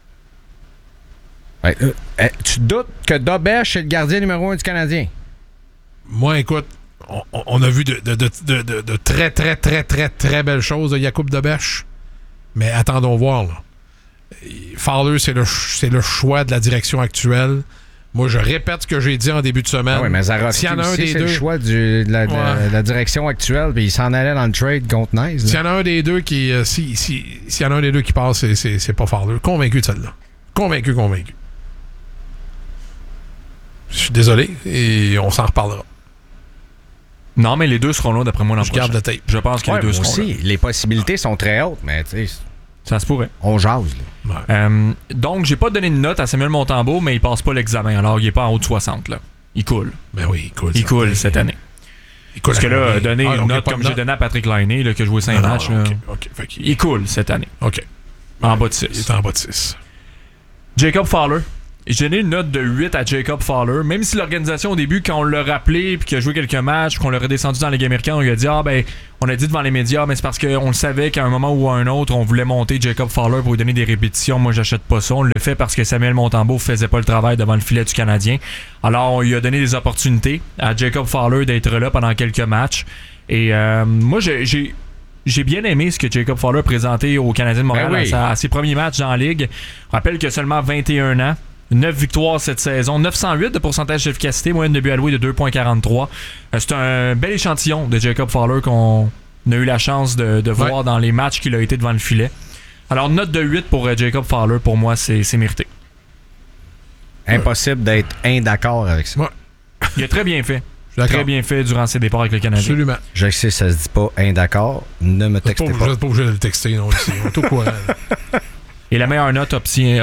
C: Ouais, tu doutes que Dobèche est le gardien numéro 1 du Canadien?
A: Moi, écoute, on a vu de très, très, très, très, très belles choses de Jakub Dobèche. Mais attendons voir, là. Fowler, c'est le choix de la direction actuelle. Moi, je répète ce que j'ai dit en début de semaine.
C: Ah oui, mais Zarovski aussi, c'est le choix de la direction actuelle, puis il s'en allait dans le trade contre Nice.
A: S'il y en a un des deux qui... s'il y en a un des deux qui passe, c'est pas Fowler. Convaincu de celle-là. Convaincu. Je suis désolé, et on s'en reparlera.
B: Non, mais les deux seront là d'après moi l'an prochain.
A: Je garde le tape.
B: Je pense que les deux seront
C: aussi.
B: là.
C: Les possibilités sont très hautes, mais tu sais...
B: Ça se pourrait.
C: On jase, là.
A: Ouais.
B: Donc, j'ai pas donné de note à Samuel Montembeault, mais il passe pas l'examen. Alors, il est pas en haut de 60, là. Il coule.
A: Ben oui, il coule.
B: Il coule cette année. Parce que là, donner une note comme j'ai donné à Patrick Laine, là, qui a joué 5 matchs, là,
A: OK.
B: il coule cette année.
A: OK.
B: En bas de 6.
A: Il est en bas de 6.
B: Jacob Fowler. j'ai donné une note de 8 à Jacob Fowler. Même si l'organisation, au début, quand on l'a rappelé puis qu'il a joué quelques matchs, qu'on l'a redescendu dans la Ligue américaine, on lui a dit on a dit devant les médias, mais c'est parce qu'on le savait qu'à un moment ou à un autre, on voulait monter Jacob Fowler pour lui donner des répétitions. Moi, j'achète pas ça. On le fait parce que Samuel Montembeault faisait pas le travail devant le filet du Canadien. Alors, on lui a donné des opportunités à Jacob Fowler d'être là pendant quelques matchs. Et moi, j'ai bien aimé ce que Jacob Fowler a présenté au Canadien de Montréal à ses premiers matchs dans la Ligue. Je rappelle qu'il a seulement 21 ans. 9 victoires cette saison, 908 de pourcentage d'efficacité, moyenne de but alloué de 2.43. C'est un bel échantillon de Jacob Fowler qu'on a eu la chance de voir dans les matchs qu'il a été devant le filet. Alors, note de 8 pour Jacob Fowler, pour moi, c'est mérité.
C: Impossible d'être d'accord avec ça.
A: Ouais.
B: Il a très bien fait.
A: Très
B: bien fait durant ses départs avec le Canadien.
A: Absolument.
C: Je sais, ça se dit pas d'accord. Ne me textez pas.
A: Vous n'êtes pas obligé de le texter, non, ici. On est au courant.
B: Et la meilleure note,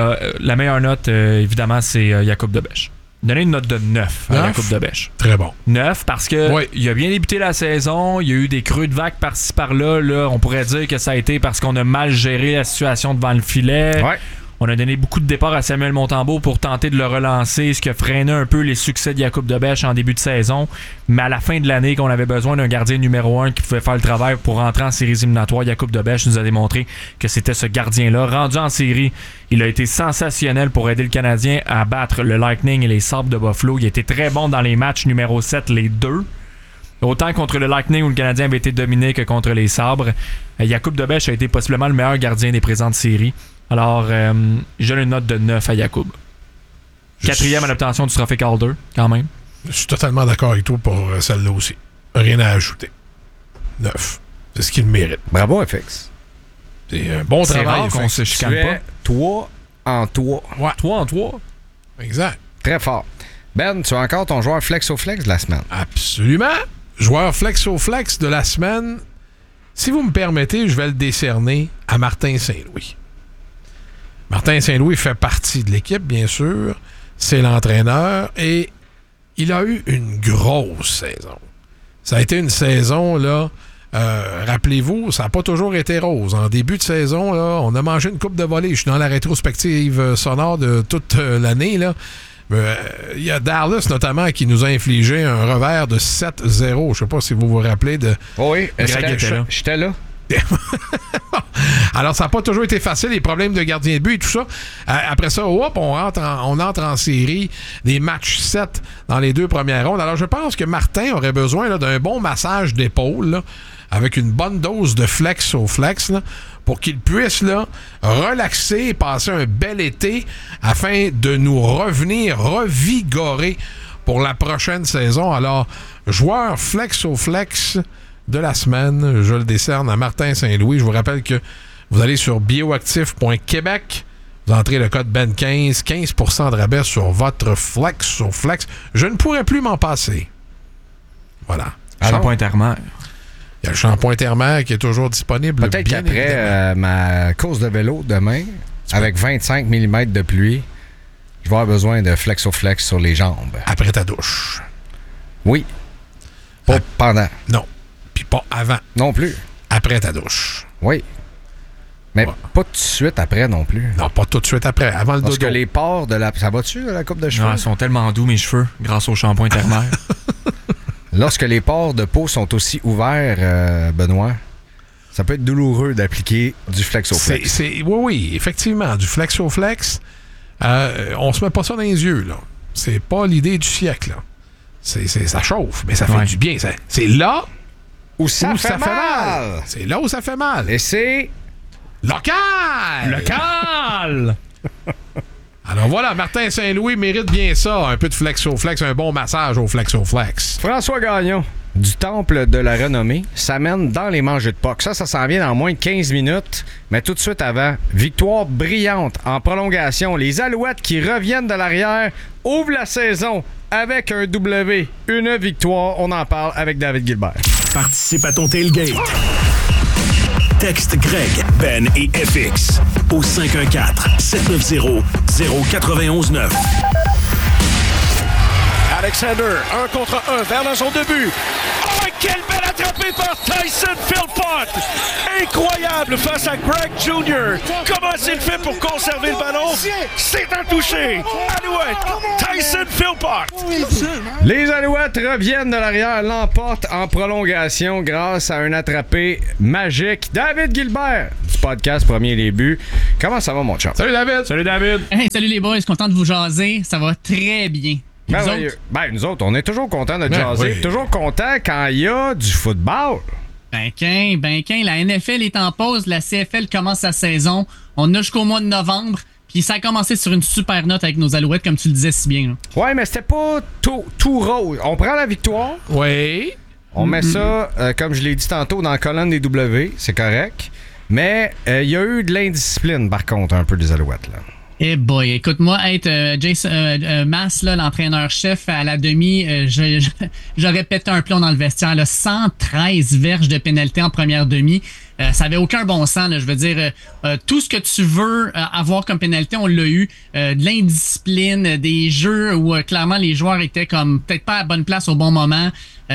B: évidemment, c'est Jakub Dobeš. Donnez une note de 9 à Jakub Dobeš.
A: Très bon.
B: 9 parce que il a bien débuté la saison, il y a eu des creux de vagues par-ci par-là. Là, on pourrait dire que ça a été parce qu'on a mal géré la situation devant le filet.
C: Ouais.
B: On a donné beaucoup de départs à Samuel Montembeault pour tenter de le relancer, ce qui a freiné un peu les succès de Jakub Dobeš en début de saison. Mais à la fin de l'année, qu'on avait besoin d'un gardien numéro 1 qui pouvait faire le travail pour rentrer en séries éliminatoires, Jakub Dobeš nous a démontré que c'était ce gardien-là. Rendu en série, il a été sensationnel pour aider le Canadien à battre le Lightning et les Sabres de Buffalo. Il a été très bon dans les matchs numéro 7, les deux. Autant contre le Lightning où le Canadien avait été dominé que contre les Sabres. Jakub Dobeš a été possiblement le meilleur gardien des présentes séries. Alors, je donne une note de 9 à Jakub. 4e à l'obtention du trophée Calder, quand même.
A: Je suis totalement d'accord avec toi pour celle-là aussi. Rien à ajouter. 9. C'est ce qu'il mérite.
C: Bravo, FX.
A: C'est un bon travail.
B: Rare qu'on se chicane pas.
C: 3 en 3.
A: Ouais.
B: 3 en 3.
A: Exact.
C: Très fort. Ben, tu as encore ton joueur flex-o-flex de la semaine.
A: Absolument. Joueur flex-o-flex de la semaine. Si vous me permettez, je vais le décerner à Martin Saint-Louis. Martin Saint-Louis fait partie de l'équipe, bien sûr. C'est l'entraîneur et il a eu une grosse saison. Ça a été une saison, là, rappelez-vous, ça n'a pas toujours été rose. En début de saison, là, on a mangé une coupe de volée. Je suis dans la rétrospective sonore de toute l'année, là. Il y a Dallas, notamment, qui nous a infligé un revers de 7-0. Je ne sais pas si vous vous rappelez de...
C: Oui,
B: j'étais là.
A: Alors, ça n'a pas toujours été facile, les problèmes de gardien de but et tout ça. Après ça, on entre en série, des matchs 7 dans les 2 premières rondes. Alors, je pense que Martin aurait besoin là, d'un bon massage d'épaule, là, avec une bonne dose de flex au flex, là, pour qu'il puisse là, relaxer et passer un bel été afin de nous revenir revigorer pour la prochaine saison. Alors, joueur flex au flex de la semaine, je le décerne à Martin Saint-Louis. Je vous rappelle que vous allez sur bioactif.québec, vous entrez le code BEN15, 15% de rabais sur votre flex au flex. Je ne pourrais plus m'en passer. Voilà.
B: Shampoing Thermère.
A: Il y a le shampoing Thermère qui est toujours disponible.
C: Peut-être qu'après ma course de vélo demain, avec 25 mm de pluie, je vais avoir besoin de flex au flex sur les jambes.
A: Après ta douche.
C: Oui. Pas pendant.
A: Non. Puis pas avant.
C: Non plus.
A: Après ta douche.
C: Oui. Mais pas tout de suite après non plus.
A: Non, pas tout de suite après. Avant le dodo.
C: Parce que les pores de la... Ça va-tu, la coupe de cheveux?
B: Non, ils sont tellement doux, mes cheveux, grâce au shampoing Thermère.
C: Lorsque les pores de peau sont aussi ouverts, Benoît, ça peut être douloureux d'appliquer du flexo-flex.
A: Oui, effectivement. Du flexo-flex, on se met pas ça dans les yeux, là. C'est pas l'idée du siècle, là. Ça chauffe, mais ça fait du bien. C'est là
C: où ça fait mal.
A: C'est là où ça fait mal.
C: Et c'est...
A: Local!
B: Local!
A: Alors voilà, Martin Saint-Louis mérite bien ça. Un peu de flexo-flex, un bon massage au flexo-flex.
C: François Gagnon, du Temple de la Renommée, s'amène dans les manches de puck. Ça s'en vient dans moins de 15 minutes. Mais tout de suite avant, victoire brillante en prolongation. Les Alouettes qui reviennent de l'arrière ouvrent la saison avec un W. Une victoire, on en parle avec David Gilbert.
E: Participe à ton tailgate. Texte Greg, Ben et FX au 514-790-0919.
F: Alexander, 1 contre 1, vers la zone de but. Oh my Quelle belle attrapée par Tyson Philpott! Incroyable face à Greg Jr. Comment s'il fait pour conserver le ballon? C'est un touché! Alouette! Tyson Philpott!
C: Les Alouettes reviennent de l'arrière, l'emportent en prolongation grâce à un attrapé magique. David Gilbert du podcast Premier Début. Comment ça va, mon chum?
A: Salut David!
B: Salut David!
G: Hey, salut les boys, content de vous jaser. Ça va très bien.
C: Nous autres, on est toujours contents de jaser.
A: Oui.
C: Toujours contents quand il y a du football.
G: La NFL est en pause, la CFL commence sa saison. On a jusqu'au mois de novembre. Puis ça a commencé sur une super note avec nos Alouettes, comme tu le disais si bien. Là.
C: Ouais, mais c'était pas tout rose. On prend la victoire.
A: Oui.
C: On met ça, comme je l'ai dit tantôt, dans la colonne des W. C'est correct. Mais il y a eu de l'indiscipline, par contre, un peu des Alouettes, là.
G: Eh boy, écoute-moi, être Jason Mass, là, l'entraîneur-chef à la demi, j'aurais pété un plomb dans le vestiaire. Là, 113 verges de pénalité en première demi. Ça avait aucun bon sens. Là, je veux dire, tout ce que tu veux avoir comme pénalité, on l'a eu. De l'indiscipline, des jeux où clairement les joueurs étaient comme peut-être pas à la bonne place au bon moment.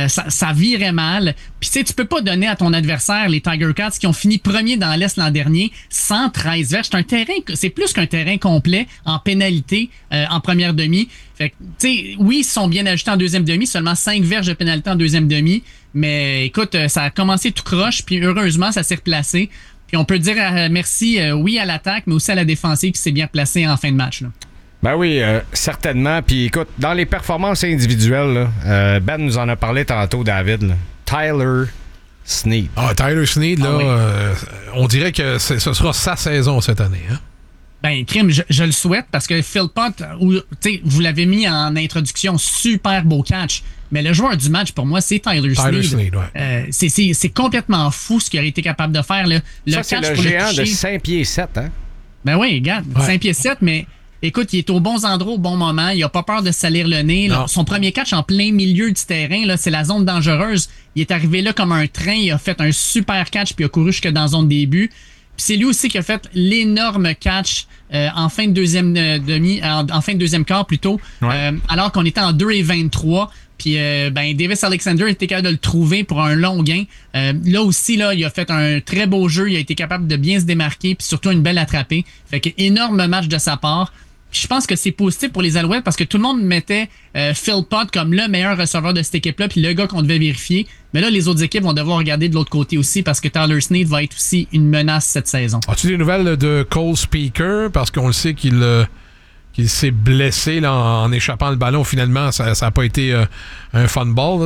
G: Ça virait mal. Puis tu sais, tu peux pas donner à ton adversaire, les Tiger Cats, qui ont fini premier dans l'Est l'an dernier, 113 verges. C'est plus qu'un terrain complet en pénalité en première demi. Fait que, tu sais, oui, ils sont bien ajustés en deuxième demi, seulement 5 verges de pénalité en deuxième demi. Mais écoute, ça a commencé tout croche, puis heureusement, ça s'est replacé. Puis on peut dire merci, oui, à l'attaque, mais aussi à la défensive qui s'est bien placée en fin de match, là.
C: Ben oui, certainement. Puis écoute, dans les performances individuelles, là, Ben nous en a parlé tantôt, David. Là. Tyler Snead.
A: Ah, Tyler Snead, là,
G: oui.
A: on dirait que ce sera sa saison cette année. Hein?
G: Ben, crime, je le souhaite parce que Philpott, vous l'avez mis en introduction, super beau catch. Mais le joueur du match, pour moi, c'est Tyler Snead.
A: Ouais.
G: C'est complètement fou ce qu'il aurait été capable de faire. Là.
C: Ça, c'est le géant de 5 pieds 7, hein?
G: Ben oui, regarde, 5 pieds 7, mais écoute, il est aux bons endroits au bon moment. Il a pas peur de salir le nez. Là. Son premier catch en plein milieu du terrain, là, c'est la zone dangereuse. Il est arrivé là comme un train. Il a fait un super catch puis il a couru jusque dans la zone début. Puis c'est lui aussi qui a fait l'énorme catch en fin de deuxième demi, en fin de deuxième quart plutôt, alors qu'on était en 2-23. Puis Davis Alexander était capable de le trouver pour un long gain. Là aussi, là, il a fait un très beau jeu. Il a été capable de bien se démarquer, puis surtout une belle attrapée. Fait que énorme match de sa part. Puis je pense que c'est positif pour les Alouettes parce que tout le monde mettait Philpott comme le meilleur receveur de cette équipe-là, puis le gars qu'on devait vérifier. Mais là, les autres équipes vont devoir regarder de l'autre côté aussi parce que Tyler Snead va être aussi une menace cette saison.
A: As-tu des nouvelles de Cole Speaker? Parce qu'on le sait qu'il s'est blessé là, en échappant le ballon. Finalement, ça n'a pas été un fumble.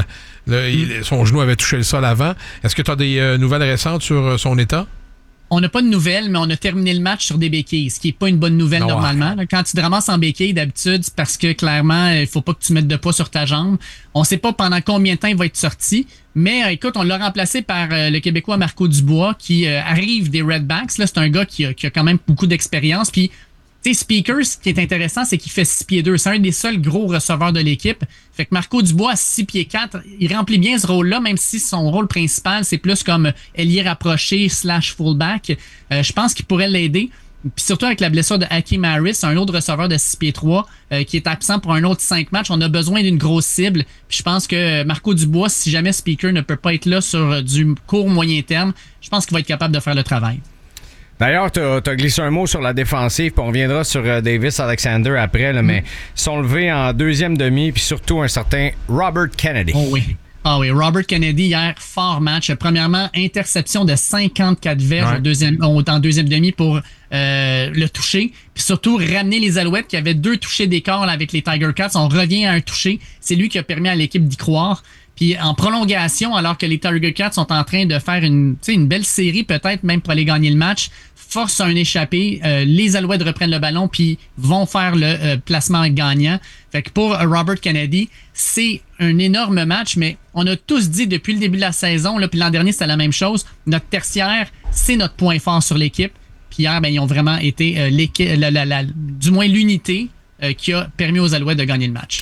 A: Son genou avait touché le sol avant. Est-ce que tu as des nouvelles récentes sur son état?
G: On n'a pas de nouvelles, mais on a terminé le match sur des béquilles, ce qui n'est pas une bonne nouvelle normalement. Quand tu te ramasses en béquille, d'habitude, c'est parce que clairement, il faut pas que tu mettes de poids sur ta jambe. On ne sait pas pendant combien de temps il va être sorti, mais écoute, on l'a remplacé par le Québécois Marco Dubois qui arrive des Redbacks. Là, c'est un gars qui a quand même beaucoup d'expérience. Puis, tu sais, Speakers, ce qui est intéressant, c'est qu'il fait 6 pieds 2. C'est un des seuls gros receveurs de l'équipe. Fait que Marco Dubois, à 6 pieds 4, il remplit bien ce rôle-là, même si son rôle principal, c'est plus comme ailier rapproché / fullback. Je pense qu'il pourrait l'aider. Puis surtout avec la blessure de Hakeem Harris, un autre receveur de 6 pieds 3 qui est absent pour un autre 5 matchs. On a besoin d'une grosse cible. Puis je pense que Marco Dubois, si jamais Speaker ne peut pas être là sur du court moyen terme, je pense qu'il va être capable de faire le travail.
C: D'ailleurs, tu as glissé un mot sur la défensive, puis on reviendra sur Davis Alexander après, là, mais ils sont levés en deuxième demi, puis surtout un certain Robert Kennedy.
G: Oh oui. Ah oui, Robert Kennedy, hier, fort match. Premièrement, interception de 54 verges en deuxième demi pour le toucher. Puis surtout, ramener les Alouettes qui avaient 2 touchés d'écart là, avec les Tiger Cats. On revient à un touché. C'est lui qui a permis à l'équipe d'y croire. Puis en prolongation, alors que les Tiger Cats sont en train de faire une belle série, peut-être même pour aller gagner le match, force un échappé, les Alouettes reprennent le ballon puis vont faire le placement gagnant. Fait que pour Robert Kennedy, c'est un énorme match, mais on a tous dit depuis le début de la saison, là, puis l'an dernier c'était la même chose, notre tertiaire, c'est notre point fort sur l'équipe. Puis hier, ils ont vraiment été du moins l'unité qui a permis aux Alouettes de gagner le match.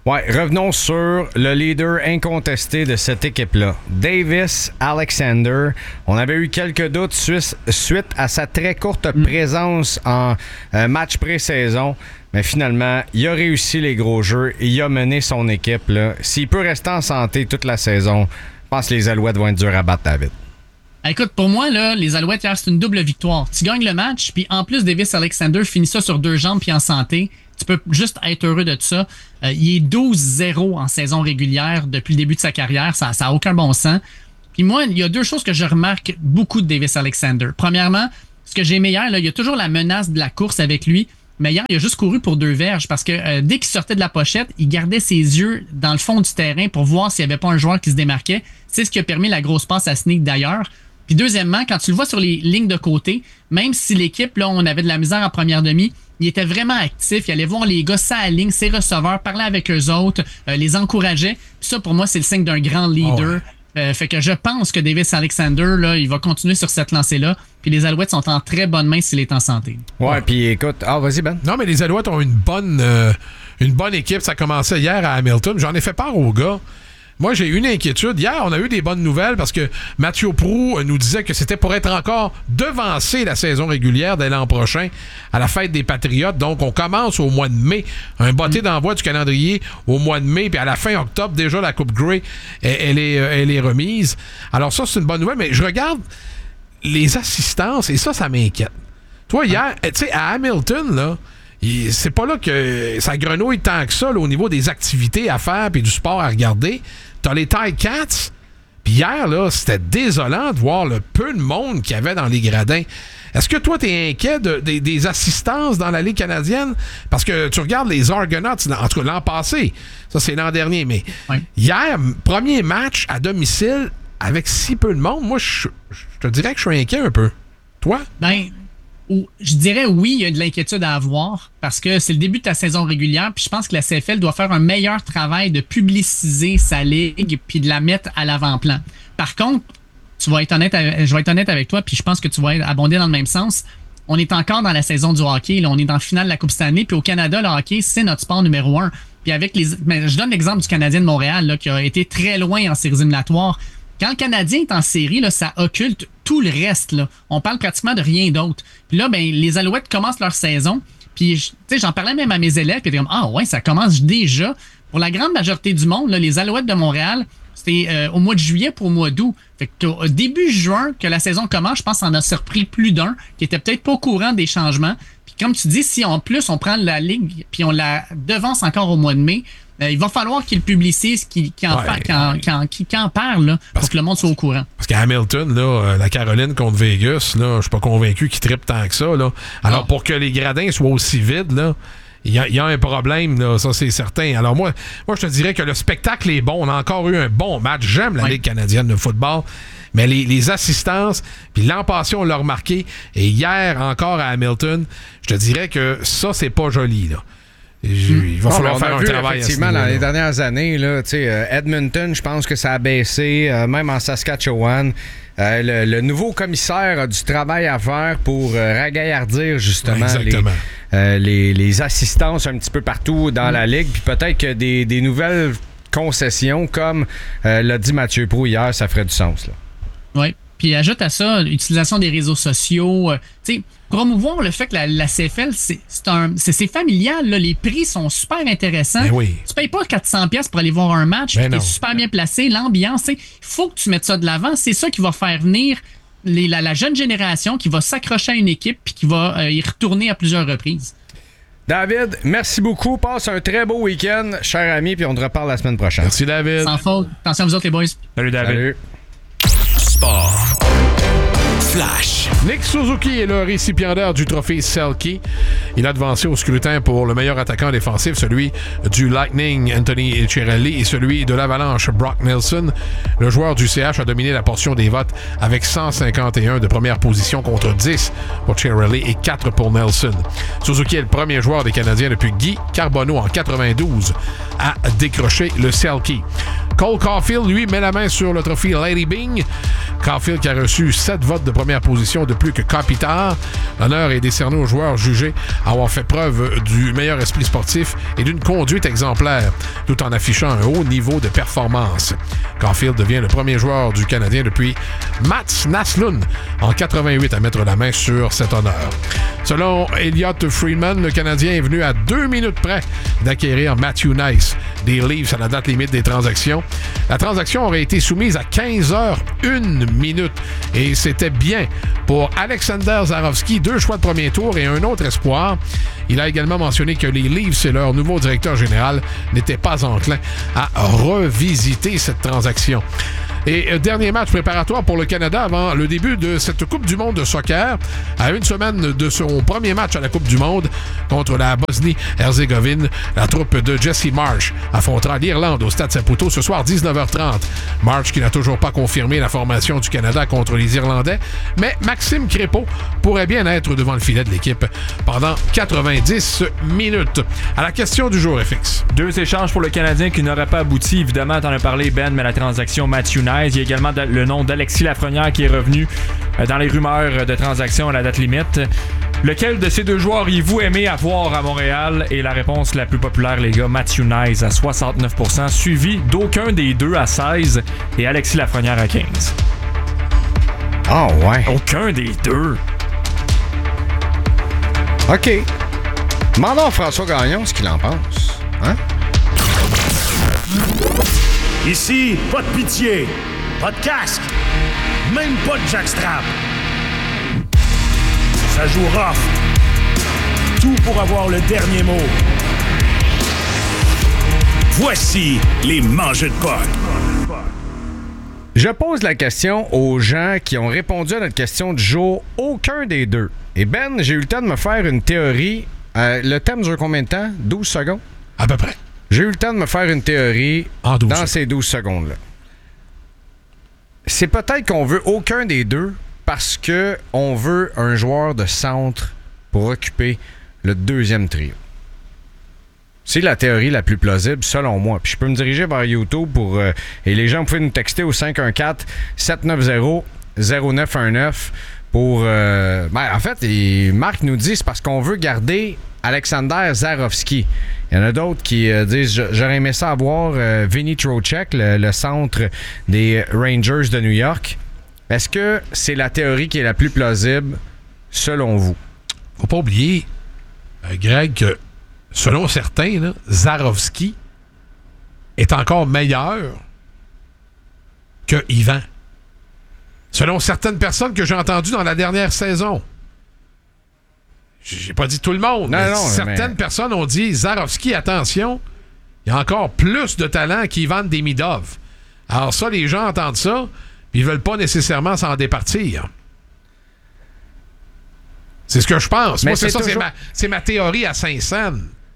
C: Ouais, revenons sur le leader incontesté de cette équipe-là. Davis Alexander. On avait eu quelques doutes suite à sa très courte présence en match pré-saison. Mais finalement, il a réussi les gros jeux et il a mené son équipe. Là. S'il peut rester en santé toute la saison, je pense que les Alouettes vont être durs à battre, David.
G: Écoute, pour moi, là, les Alouettes, hier, c'est une double victoire. Tu gagnes le match, puis en plus, Davis Alexander finit ça sur 2 jambes puis en santé. Tu peux juste être heureux de ça. Il est 12-0 en saison régulière depuis le début de sa carrière. Ça n'a aucun bon sens. Puis moi, il y a 2 choses que je remarque beaucoup de Davis Alexander. Premièrement, ce que j'ai aimé hier, là, il y a toujours la menace de la course avec lui. Mais hier, il a juste couru pour 2 verges parce que dès qu'il sortait de la pochette, il gardait ses yeux dans le fond du terrain pour voir s'il n'y avait pas un joueur qui se démarquait. C'est ce qui a permis la grosse passe à Sneak d'ailleurs. Puis deuxièmement, quand tu le vois sur les lignes de côté, même si l'équipe, là, on avait de la misère en première demi, il était vraiment actif. Il allait voir les gars ça à la ligne, ses receveurs, parlait avec eux autres, les encourageait. Puis ça, pour moi, c'est le signe d'un grand leader. Fait que je pense que Davis Alexander, là, il va continuer sur cette lancée-là. Puis les Alouettes sont en très bonne main s'il est en santé.
C: Ouais, puis écoute... Ah, vas-y, Ben.
A: Non, mais les Alouettes ont une bonne équipe. Ça commençait hier à Hamilton. J'en ai fait part aux gars. Moi, j'ai eu une inquiétude. Hier, on a eu des bonnes nouvelles parce que Mathieu Proulx nous disait que c'était pour être encore devancé la saison régulière dès l'an prochain à la fête des Patriotes. Donc, on commence au mois de mai. Un botté d'envoi du calendrier au mois de mai. Puis à la fin octobre, déjà, la Coupe Grey, elle est remise. Alors ça, c'est une bonne nouvelle. Mais je regarde les assistances et ça m'inquiète. Toi, hier, tu sais, à Hamilton, là, c'est pas là que ça grenouille tant que ça là, au niveau des activités à faire puis du sport à regarder. T'as les Ticats. Puis hier, là, c'était désolant de voir le peu de monde qu'il y avait dans les gradins. Est-ce que toi, t'es inquiet des assistances dans la Ligue canadienne? Parce que tu regardes les Argonauts, en tout cas l'an passé, ça c'est l'an dernier, mais hier, premier match à domicile avec si peu de monde, moi, je te dirais que je suis inquiet un peu. Toi?
G: Ben... Je dirais oui, il y a de l'inquiétude à avoir parce que c'est le début de ta saison régulière puis je pense que la CFL doit faire un meilleur travail de publiciser sa ligue puis de la mettre à l'avant-plan. Par contre, je vais être honnête avec toi puis je pense que tu vas abonder dans le même sens. On est encore dans la saison du hockey, là, on est dans le final de la Coupe Stanley puis au Canada, le hockey, c'est notre sport numéro 1. Puis avec je donne l'exemple du Canadien de Montréal là, qui a été très loin en séries éliminatoires. Quand le Canadien est en série, là, ça occulte tout le reste. Là. On parle pratiquement de rien d'autre. Puis là, ben, les Alouettes commencent leur saison. Puis, j'en parlais même à mes élèves. Puis ils étaient comme, ah ouais, ça commence déjà. Pour la grande majorité du monde, là, les Alouettes de Montréal, c'était au mois de juillet pour au mois d'août. Fait que au début juin, que la saison commence, je pense qu'on a surpris plus d'un qui était peut-être pas au courant des changements. Puis comme tu dis, si en plus on prend la ligue puis on la devance encore au mois de mai, il va falloir qu'il publicise, qu'il en parle là, pour que le monde soit au courant. Parce
A: qu'à Hamilton, là, la Caroline contre Vegas, là, je suis pas convaincu qu'il trippe tant que ça. Là. Alors, pour que les gradins soient aussi vides, là, il y a un problème, là, ça c'est certain. Alors moi, je te dirais que le spectacle est bon. On a encore eu un bon match. J'aime la Ligue canadienne de football. Mais les assistances, puis l'an passé, on l'a remarqué. Et hier, encore à Hamilton, je te dirais que ça, c'est pas joli, là. Il va falloir faire un travail
C: effectivement dans les dernières années là, Edmonton, je pense que ça a baissé, même en Saskatchewan. Le nouveau commissaire a du travail à faire pour ragaillardir justement les assistances un petit peu partout dans la ligue, puis peut-être que des nouvelles concessions comme l'a dit Mathieu Proulx hier, ça ferait du sens là.
G: Oui. Puis ajoute à ça l'utilisation des réseaux sociaux. Promouvoir le fait que la CFL, c'est familial. Là. Les prix sont super intéressants.
A: Ben oui.
G: Tu payes pas 400$ pour aller voir un match. Tu es super bien placé. L'ambiance, il faut que tu mettes ça de l'avant. C'est ça qui va faire venir la jeune génération qui va s'accrocher à une équipe puis qui va y retourner à plusieurs reprises.
C: David, merci beaucoup. Passe un très beau week-end, cher ami, puis on te reparle la semaine prochaine.
A: Merci, David.
G: Sans faute. Attention à vous autres, les boys.
B: Salut, David.
C: Salut.
E: Sport. Flash.
A: Nick Suzuki est le récipiendaire du trophée Selke. Il a devancé au scrutin pour le meilleur attaquant défensif, celui du Lightning, Anthony Cirelli, et celui de l'Avalanche, Brock Nelson. Le joueur du CH a dominé la portion des votes avec 151 de première position contre 10 pour Cirelli et 4 pour Nelson. Suzuki est le premier joueur des Canadiens depuis Guy Carbonneau en 92 à décrocher le Selke. Cole Caulfield, lui, met la main sur le trophée Lady Byng. Caulfield qui a reçu 7 votes de première position de plus que Kopitar. L'honneur est décerné aux joueurs jugés avoir fait preuve du meilleur esprit sportif et d'une conduite exemplaire, tout en affichant un haut niveau de performance. Caulfield devient le premier joueur du Canadien depuis Mats Naslund en 88 à mettre la main sur cet honneur. Selon Elliot Friedman, le Canadien est venu à 2 minutes près d'acquérir Matthew Nice des Leafs à la date limite des transactions. La transaction aurait été soumise à 15h01 et c'était bien pour Alexander Zarovski, 2 choix de premier tour et un autre espoir. Il a également mentionné que les Leafs et leur nouveau directeur général n'étaient pas enclins à revisiter cette transaction. Et dernier match préparatoire pour le Canada avant le début de cette Coupe du monde de soccer. À une semaine de son premier match à la Coupe du monde contre la Bosnie-Herzégovine, la troupe de Jesse Marsh affrontera l'Irlande au Stade Saputo ce soir 19h30. Marsh qui n'a toujours pas confirmé la formation du Canada contre les Irlandais, mais Maxime Crépeau pourrait bien être devant le filet de l'équipe pendant 90 minutes. À la question du jour, FX.
B: 2 échanges pour le Canadien qui n'auraient pas abouti. Évidemment, t'en as parlé, Ben, mais la transaction Matthew Nice. Il y a également le nom d'Alexis Lafrenière qui est revenu dans les rumeurs de transactions à la date limite. Lequel de ces 2 joueurs auriez-vous aimé avoir à Montréal? Et la réponse la plus populaire, les gars, Matthew Nice à 69%, suivi d'aucun des 2 à 16% et Alexis Lafrenière à 15%.
C: Ah ouais.
B: Aucun des 2.
C: OK. Demandons à François Gagnon ce qu'il en pense. Hein?
E: Ici, pas de pitié, pas de casque, même pas de jackstrap. Ça joue rough. Tout pour avoir le dernier mot. Voici les mangeux de POC.
C: Je pose la question aux gens qui ont répondu à notre question du jour. Aucun des 2. Et Ben, j'ai eu le temps de me faire une théorie. Le thème dure combien de temps? 12 secondes?
A: À peu près.
C: J'ai eu le temps de me faire une théorie dans ces 12 secondes-là. C'est peut-être qu'on veut aucun des 2 parce qu'on veut un joueur de centre pour occuper le 2e trio. C'est la théorie la plus plausible, selon moi. Puis je peux me diriger vers YouTube pour... et les gens, vous pouvez nous texter au 514-790-0919 pour... en fait, Marc nous dit c'est parce qu'on veut garder Alexander Zarovski. Il y en a d'autres qui disent j'aurais aimé ça avoir Vinny Trocheck, le centre des Rangers de New York. Est-ce que c'est la théorie qui est la plus plausible selon vous?
A: Faut pas oublier, Greg, que selon certains, là, Zarovski est encore meilleur que Yvan. Selon certaines personnes que j'ai entendues dans la dernière saison. J'ai pas dit tout le monde, mais certaines personnes ont dit Zarovski, attention, il y a encore plus de talent qu'Ivan Demidov. Alors ça, les gens entendent ça, puis ils veulent pas nécessairement s'en départir. C'est ce que je pense.
C: Mais
A: moi, c'est ma théorie à 5 cents.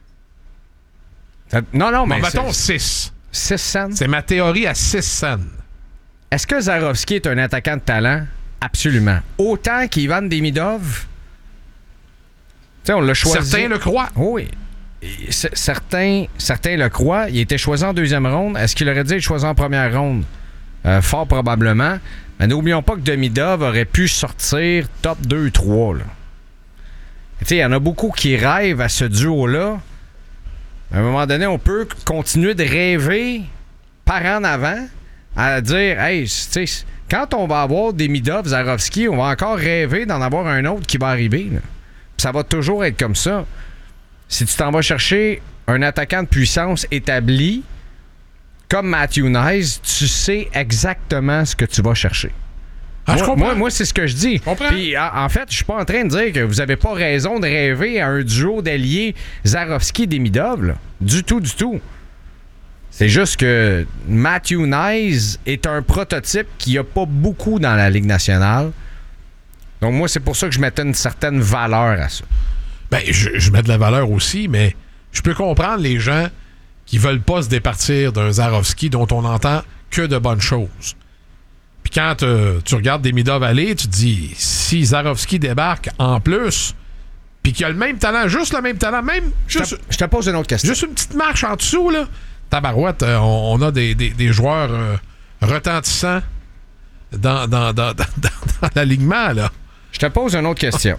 C: Non, mais...
A: mettons 6.
C: 6 cents?
A: C'est ma théorie à 6 cents.
C: Est-ce que Zarovski est un attaquant de talent? Absolument. Autant qu'Ivan Demidov? T'sais, on l'a choisi.
A: Certains le croient.
C: Oui. Certains le croient. Il était choisi en 2e ronde. Est-ce qu'il aurait dû être choisi en 1re ronde? Fort probablement. Mais n'oublions pas que Demidov aurait pu sortir top 2-3. Il y en a beaucoup qui rêvent à ce duo-là. À un moment donné, on peut continuer de rêver par en avant à dire, hey, quand on va avoir Demidov, Zarovski, on va encore rêver d'en avoir un autre qui va arriver. Là. Ça va toujours être comme ça. Si tu t'en vas chercher un attaquant de puissance établi, comme Matthew Nice, tu sais exactement ce que tu vas chercher. Moi, c'est ce que je dis. Puis, en fait, je suis pas en train de dire que vous avez pas raison de rêver à un duo d'alliés Zarovski-Demidov. Là. Du tout, du tout. C'est juste que Matthew Nice est un prototype qu'il n'y a pas beaucoup dans la Ligue nationale. Donc, moi, c'est pour ça que je mettais une certaine valeur à ça.
A: Ben, je mets de la valeur aussi, mais je peux comprendre les gens qui veulent pas se départir d'un Zarovski dont on n'entend que de bonnes choses. Puis quand tu regardes Demidov aller, tu te dis, si Zarovski débarque en plus, puis qu'il a le même talent, juste le même talent, même...
C: Je te pose une autre question.
A: Juste une petite marche en dessous, là. tabarouette, on a des joueurs retentissants dans l'alignement, là.
C: Je te pose une autre question.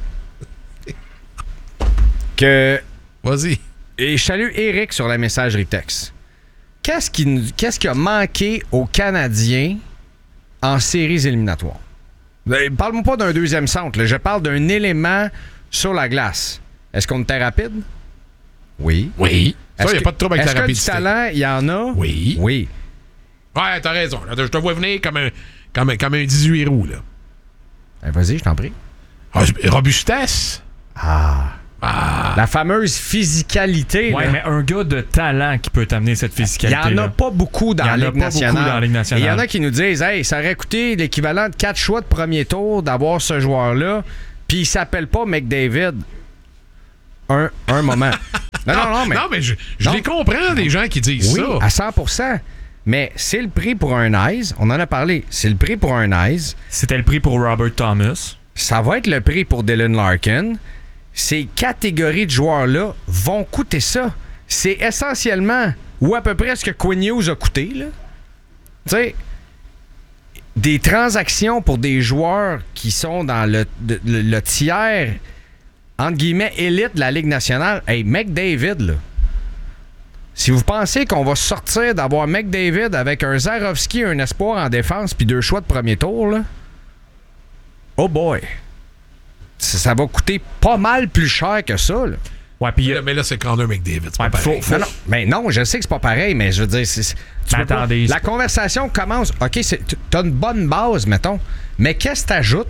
A: Vas-y.
C: Et je salue Eric sur la messagerie texte. Qu'est-ce qui a manqué aux Canadiens en séries éliminatoires? Parle-moi pas d'un deuxième centre. Là. Je parle d'un élément sur la glace. Est-ce qu'on était rapide? Oui.
A: Oui. Ça, il n'y a pas de trouble avec la rapidité.
C: Est-ce que du talent, il y en a?
A: Oui.
C: Oui.
A: Ouais, t'as raison. Là, je te vois venir comme un 18 roues, là.
C: Vas-y, je t'en prie.
A: Robustesse.
C: La fameuse physicalité.
B: Ouais, mais un gars de talent qui peut t'amener cette physicalité.
C: Il n'y en a pas beaucoup dans la Ligue nationale.
B: Il
C: y en a qui nous disent, hey, ça aurait coûté l'équivalent de 4 choix de premier tour d'avoir ce joueur-là, puis il s'appelle pas McDavid. Un moment. Non, mais
A: je les comprends, des gens qui disent ça.
C: Oui, à 100%. Mais c'est le prix pour un Eyes. On en a parlé. C'est le prix pour un Eyes.
B: C'était le prix pour Robert Thomas.
C: Ça va être le prix pour Dylan Larkin. Ces catégories de joueurs-là vont coûter ça. C'est essentiellement, ou à peu près ce que Quinn Hughes a coûté, là. Tu sais, des transactions pour des joueurs qui sont dans le tiers, entre guillemets, élite de la Ligue nationale. Hey, McDavid, là. Si vous pensez qu'on va sortir d'avoir McDavid avec un Zarovski, un espoir en défense, puis 2 choix de premier tour, là, oh boy! Ça va coûter pas mal plus cher que ça, là.
B: Ouais, puis
A: mais là, c'est Connor McDavid. C'est pas pareil.
C: Non, je sais que c'est pas pareil, mais je veux dire,
B: attendez.
C: La conversation commence. OK, t'as une bonne base, mettons, mais qu'est-ce que t'ajoutes?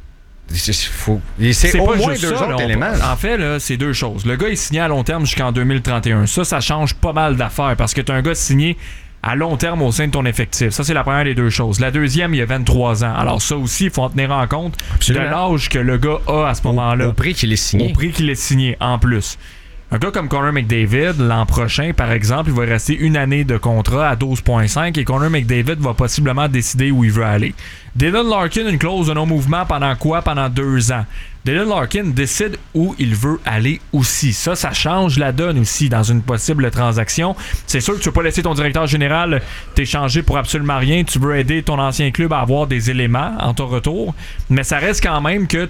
C: C'est au moins deux autres éléments.
B: En fait, là, c'est deux choses. Le gars est signé à long terme jusqu'en 2031. Ça change pas mal d'affaires parce que t'as un gars signé à long terme au sein de ton effectif. Ça, c'est la première des deux choses. La deuxième, il a 23 ans. Alors ça aussi, il faut en tenir en compte. Absolument. De l'âge que le gars a à ce moment-là.
C: Au prix qu'il est signé.
B: Au prix qu'il est signé, en plus. Un gars comme Connor McDavid, l'an prochain, par exemple, il va rester une année de contrat à 12,5 et Connor McDavid va possiblement décider où il veut aller. Dylan Larkin, une clause de non-mouvement pendant quoi? Pendant 2 ans. Dylan Larkin décide où il veut aller aussi. Ça change la donne aussi dans une possible transaction. C'est sûr que tu ne veux pas laisser ton directeur général t'échanger pour absolument rien. Tu veux aider ton ancien club à avoir des éléments en ton retour. Mais ça reste quand même que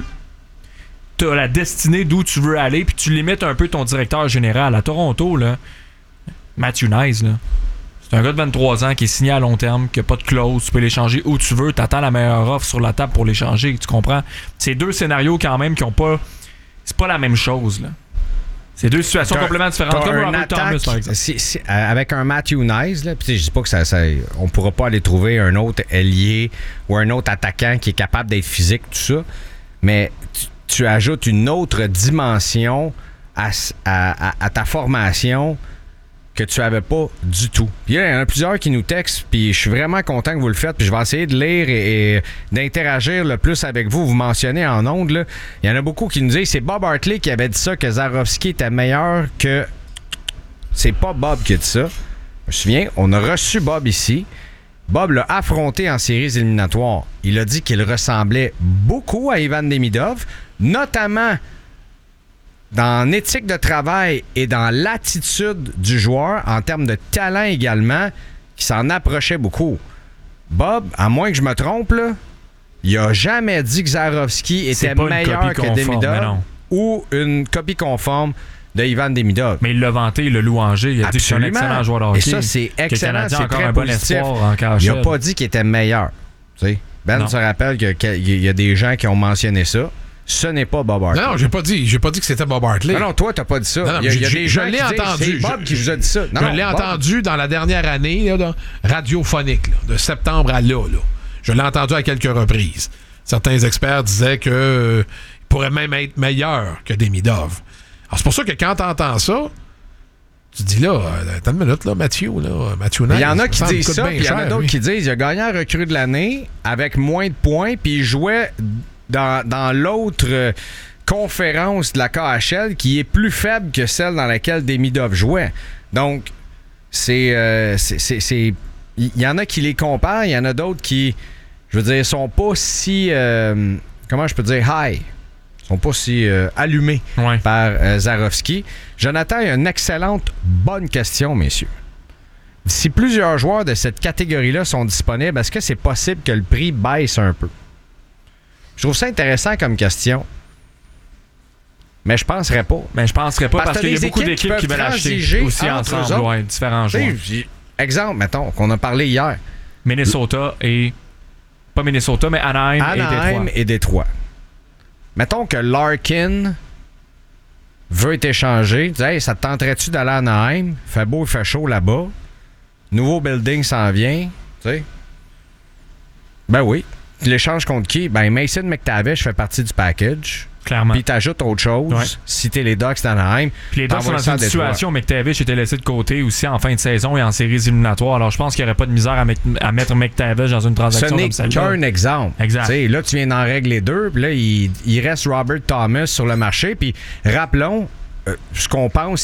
B: t'as la destinée d'où tu veux aller, puis tu limites un peu ton directeur général. À Toronto, là, Matthew Knies, là, c'est un gars de 23 ans qui est signé à long terme, qui n'a pas de clause, tu peux l'échanger où tu veux, t'attends la meilleure offre sur la table pour l'échanger, tu comprends? C'est deux scénarios quand même qui ont pas... C'est pas la même chose, là. C'est deux situations complètement différentes. Comme Robert Thomas, par exemple.
C: Avec un Matthew Knies, là, je dis pas que on pourra pas aller trouver un autre ailier ou un autre attaquant qui est capable d'être physique, tout ça, mais... Tu ajoutes une autre dimension à ta formation que tu n'avais pas du tout. Il y en a plusieurs qui nous textent, puis je suis vraiment content que vous le faites, puis je vais essayer de lire et d'interagir le plus avec vous. Vous mentionnez en ondes, là. Il y en a beaucoup qui nous disent c'est Bob Hartley qui avait dit ça, que Zarovski était meilleur que... C'est pas Bob qui a dit ça. Je me souviens, on a reçu Bob ici. Bob l'a affronté en séries éliminatoires. Il a dit qu'il ressemblait beaucoup à Ivan Demidov, notamment dans l'éthique de travail et dans l'attitude du joueur, en termes de talent également, qui s'en approchait beaucoup. Bob, à moins que je me trompe, là, il a jamais dit que Zarovski était meilleur que Demidov ou une copie conforme de Ivan Demidov.
B: Mais il l'a vanté, il l'a louangé. Il a dit que c'est un excellent joueur de hockey.
C: Et ça, c'est excellent. C'est
B: encore
C: très
B: un bon
C: positif.
B: espoir en KHL.
C: Il n'a pas dit qu'il était meilleur. Tu sais, Ben se rappelle qu'il y a des gens qui ont mentionné ça. Ce n'est pas Bob Hartley.
A: Non, j'ai pas dit que c'était Bob Hartley.
C: Non, toi, t'as pas dit ça.
A: Non,
C: il y a des gens
A: je l'ai entendu.
C: C'est Bob qui vous a dit ça.
A: Je l'ai entendu dans la dernière année là, radiophonique, là, de septembre à là. Je l'ai entendu à quelques reprises. Certains experts disaient qu'il pourrait même être meilleur que Demidov. Alors, c'est pour ça que quand tu entends ça, tu dis là, attends une minute, là, Matthew Knies.
C: Il y en a qui disent ça, puis il y en a d'autres qui disent il a gagné un recrue de l'année avec moins de points, puis il jouait dans l'autre conférence de la KHL qui est plus faible que celle dans laquelle Demidov jouait. Donc, il y en a qui les comparent, il y en a d'autres qui, je veux dire, sont pas si, comment je peux dire, high. Sont pas si allumés par Zarovski. Jonathan, il y a une excellente bonne question, messieurs. si plusieurs joueurs de cette catégorie-là sont disponibles, est-ce que c'est possible que le prix baisse un peu? Je trouve ça intéressant comme question. Mais je penserais pas.
B: Mais je penserais pas parce qu'il y a beaucoup d'équipes qui veulent acheter aussi ensemble, ouais, différents joueurs.
C: Exemple, mettons, qu'on a parlé hier.
B: Minnesota et... Pas Minnesota, mais Anaheim
C: et Détroit. Mettons que Larkin veut être échangé. Tu dis, hey, ça te tenterait-tu d'aller à Anaheim? Fait beau, il fait chaud là-bas. Nouveau building s'en vient. Tu sais. Ben oui. Tu l'échanges contre qui? Ben Mason McTavish fait partie du package.
B: Clairement.
C: Puis t'ajoutes autre chose. Ouais. Si t'es les Ducks d'Anaheim.
B: Puis les Ducks sont dans une situation où McTavish était laissé de côté aussi en fin de saison et en séries éliminatoires. Alors je pense qu'il n'y aurait pas de misère à mettre McTavish dans une transaction comme celle-là. Ce
C: n'est qu'un exemple.
B: Exact.
C: T'sais, là, tu viens d'en régler deux. Puis là, il reste Robert Thomas sur le marché. Puis rappelons, ce qu'on pense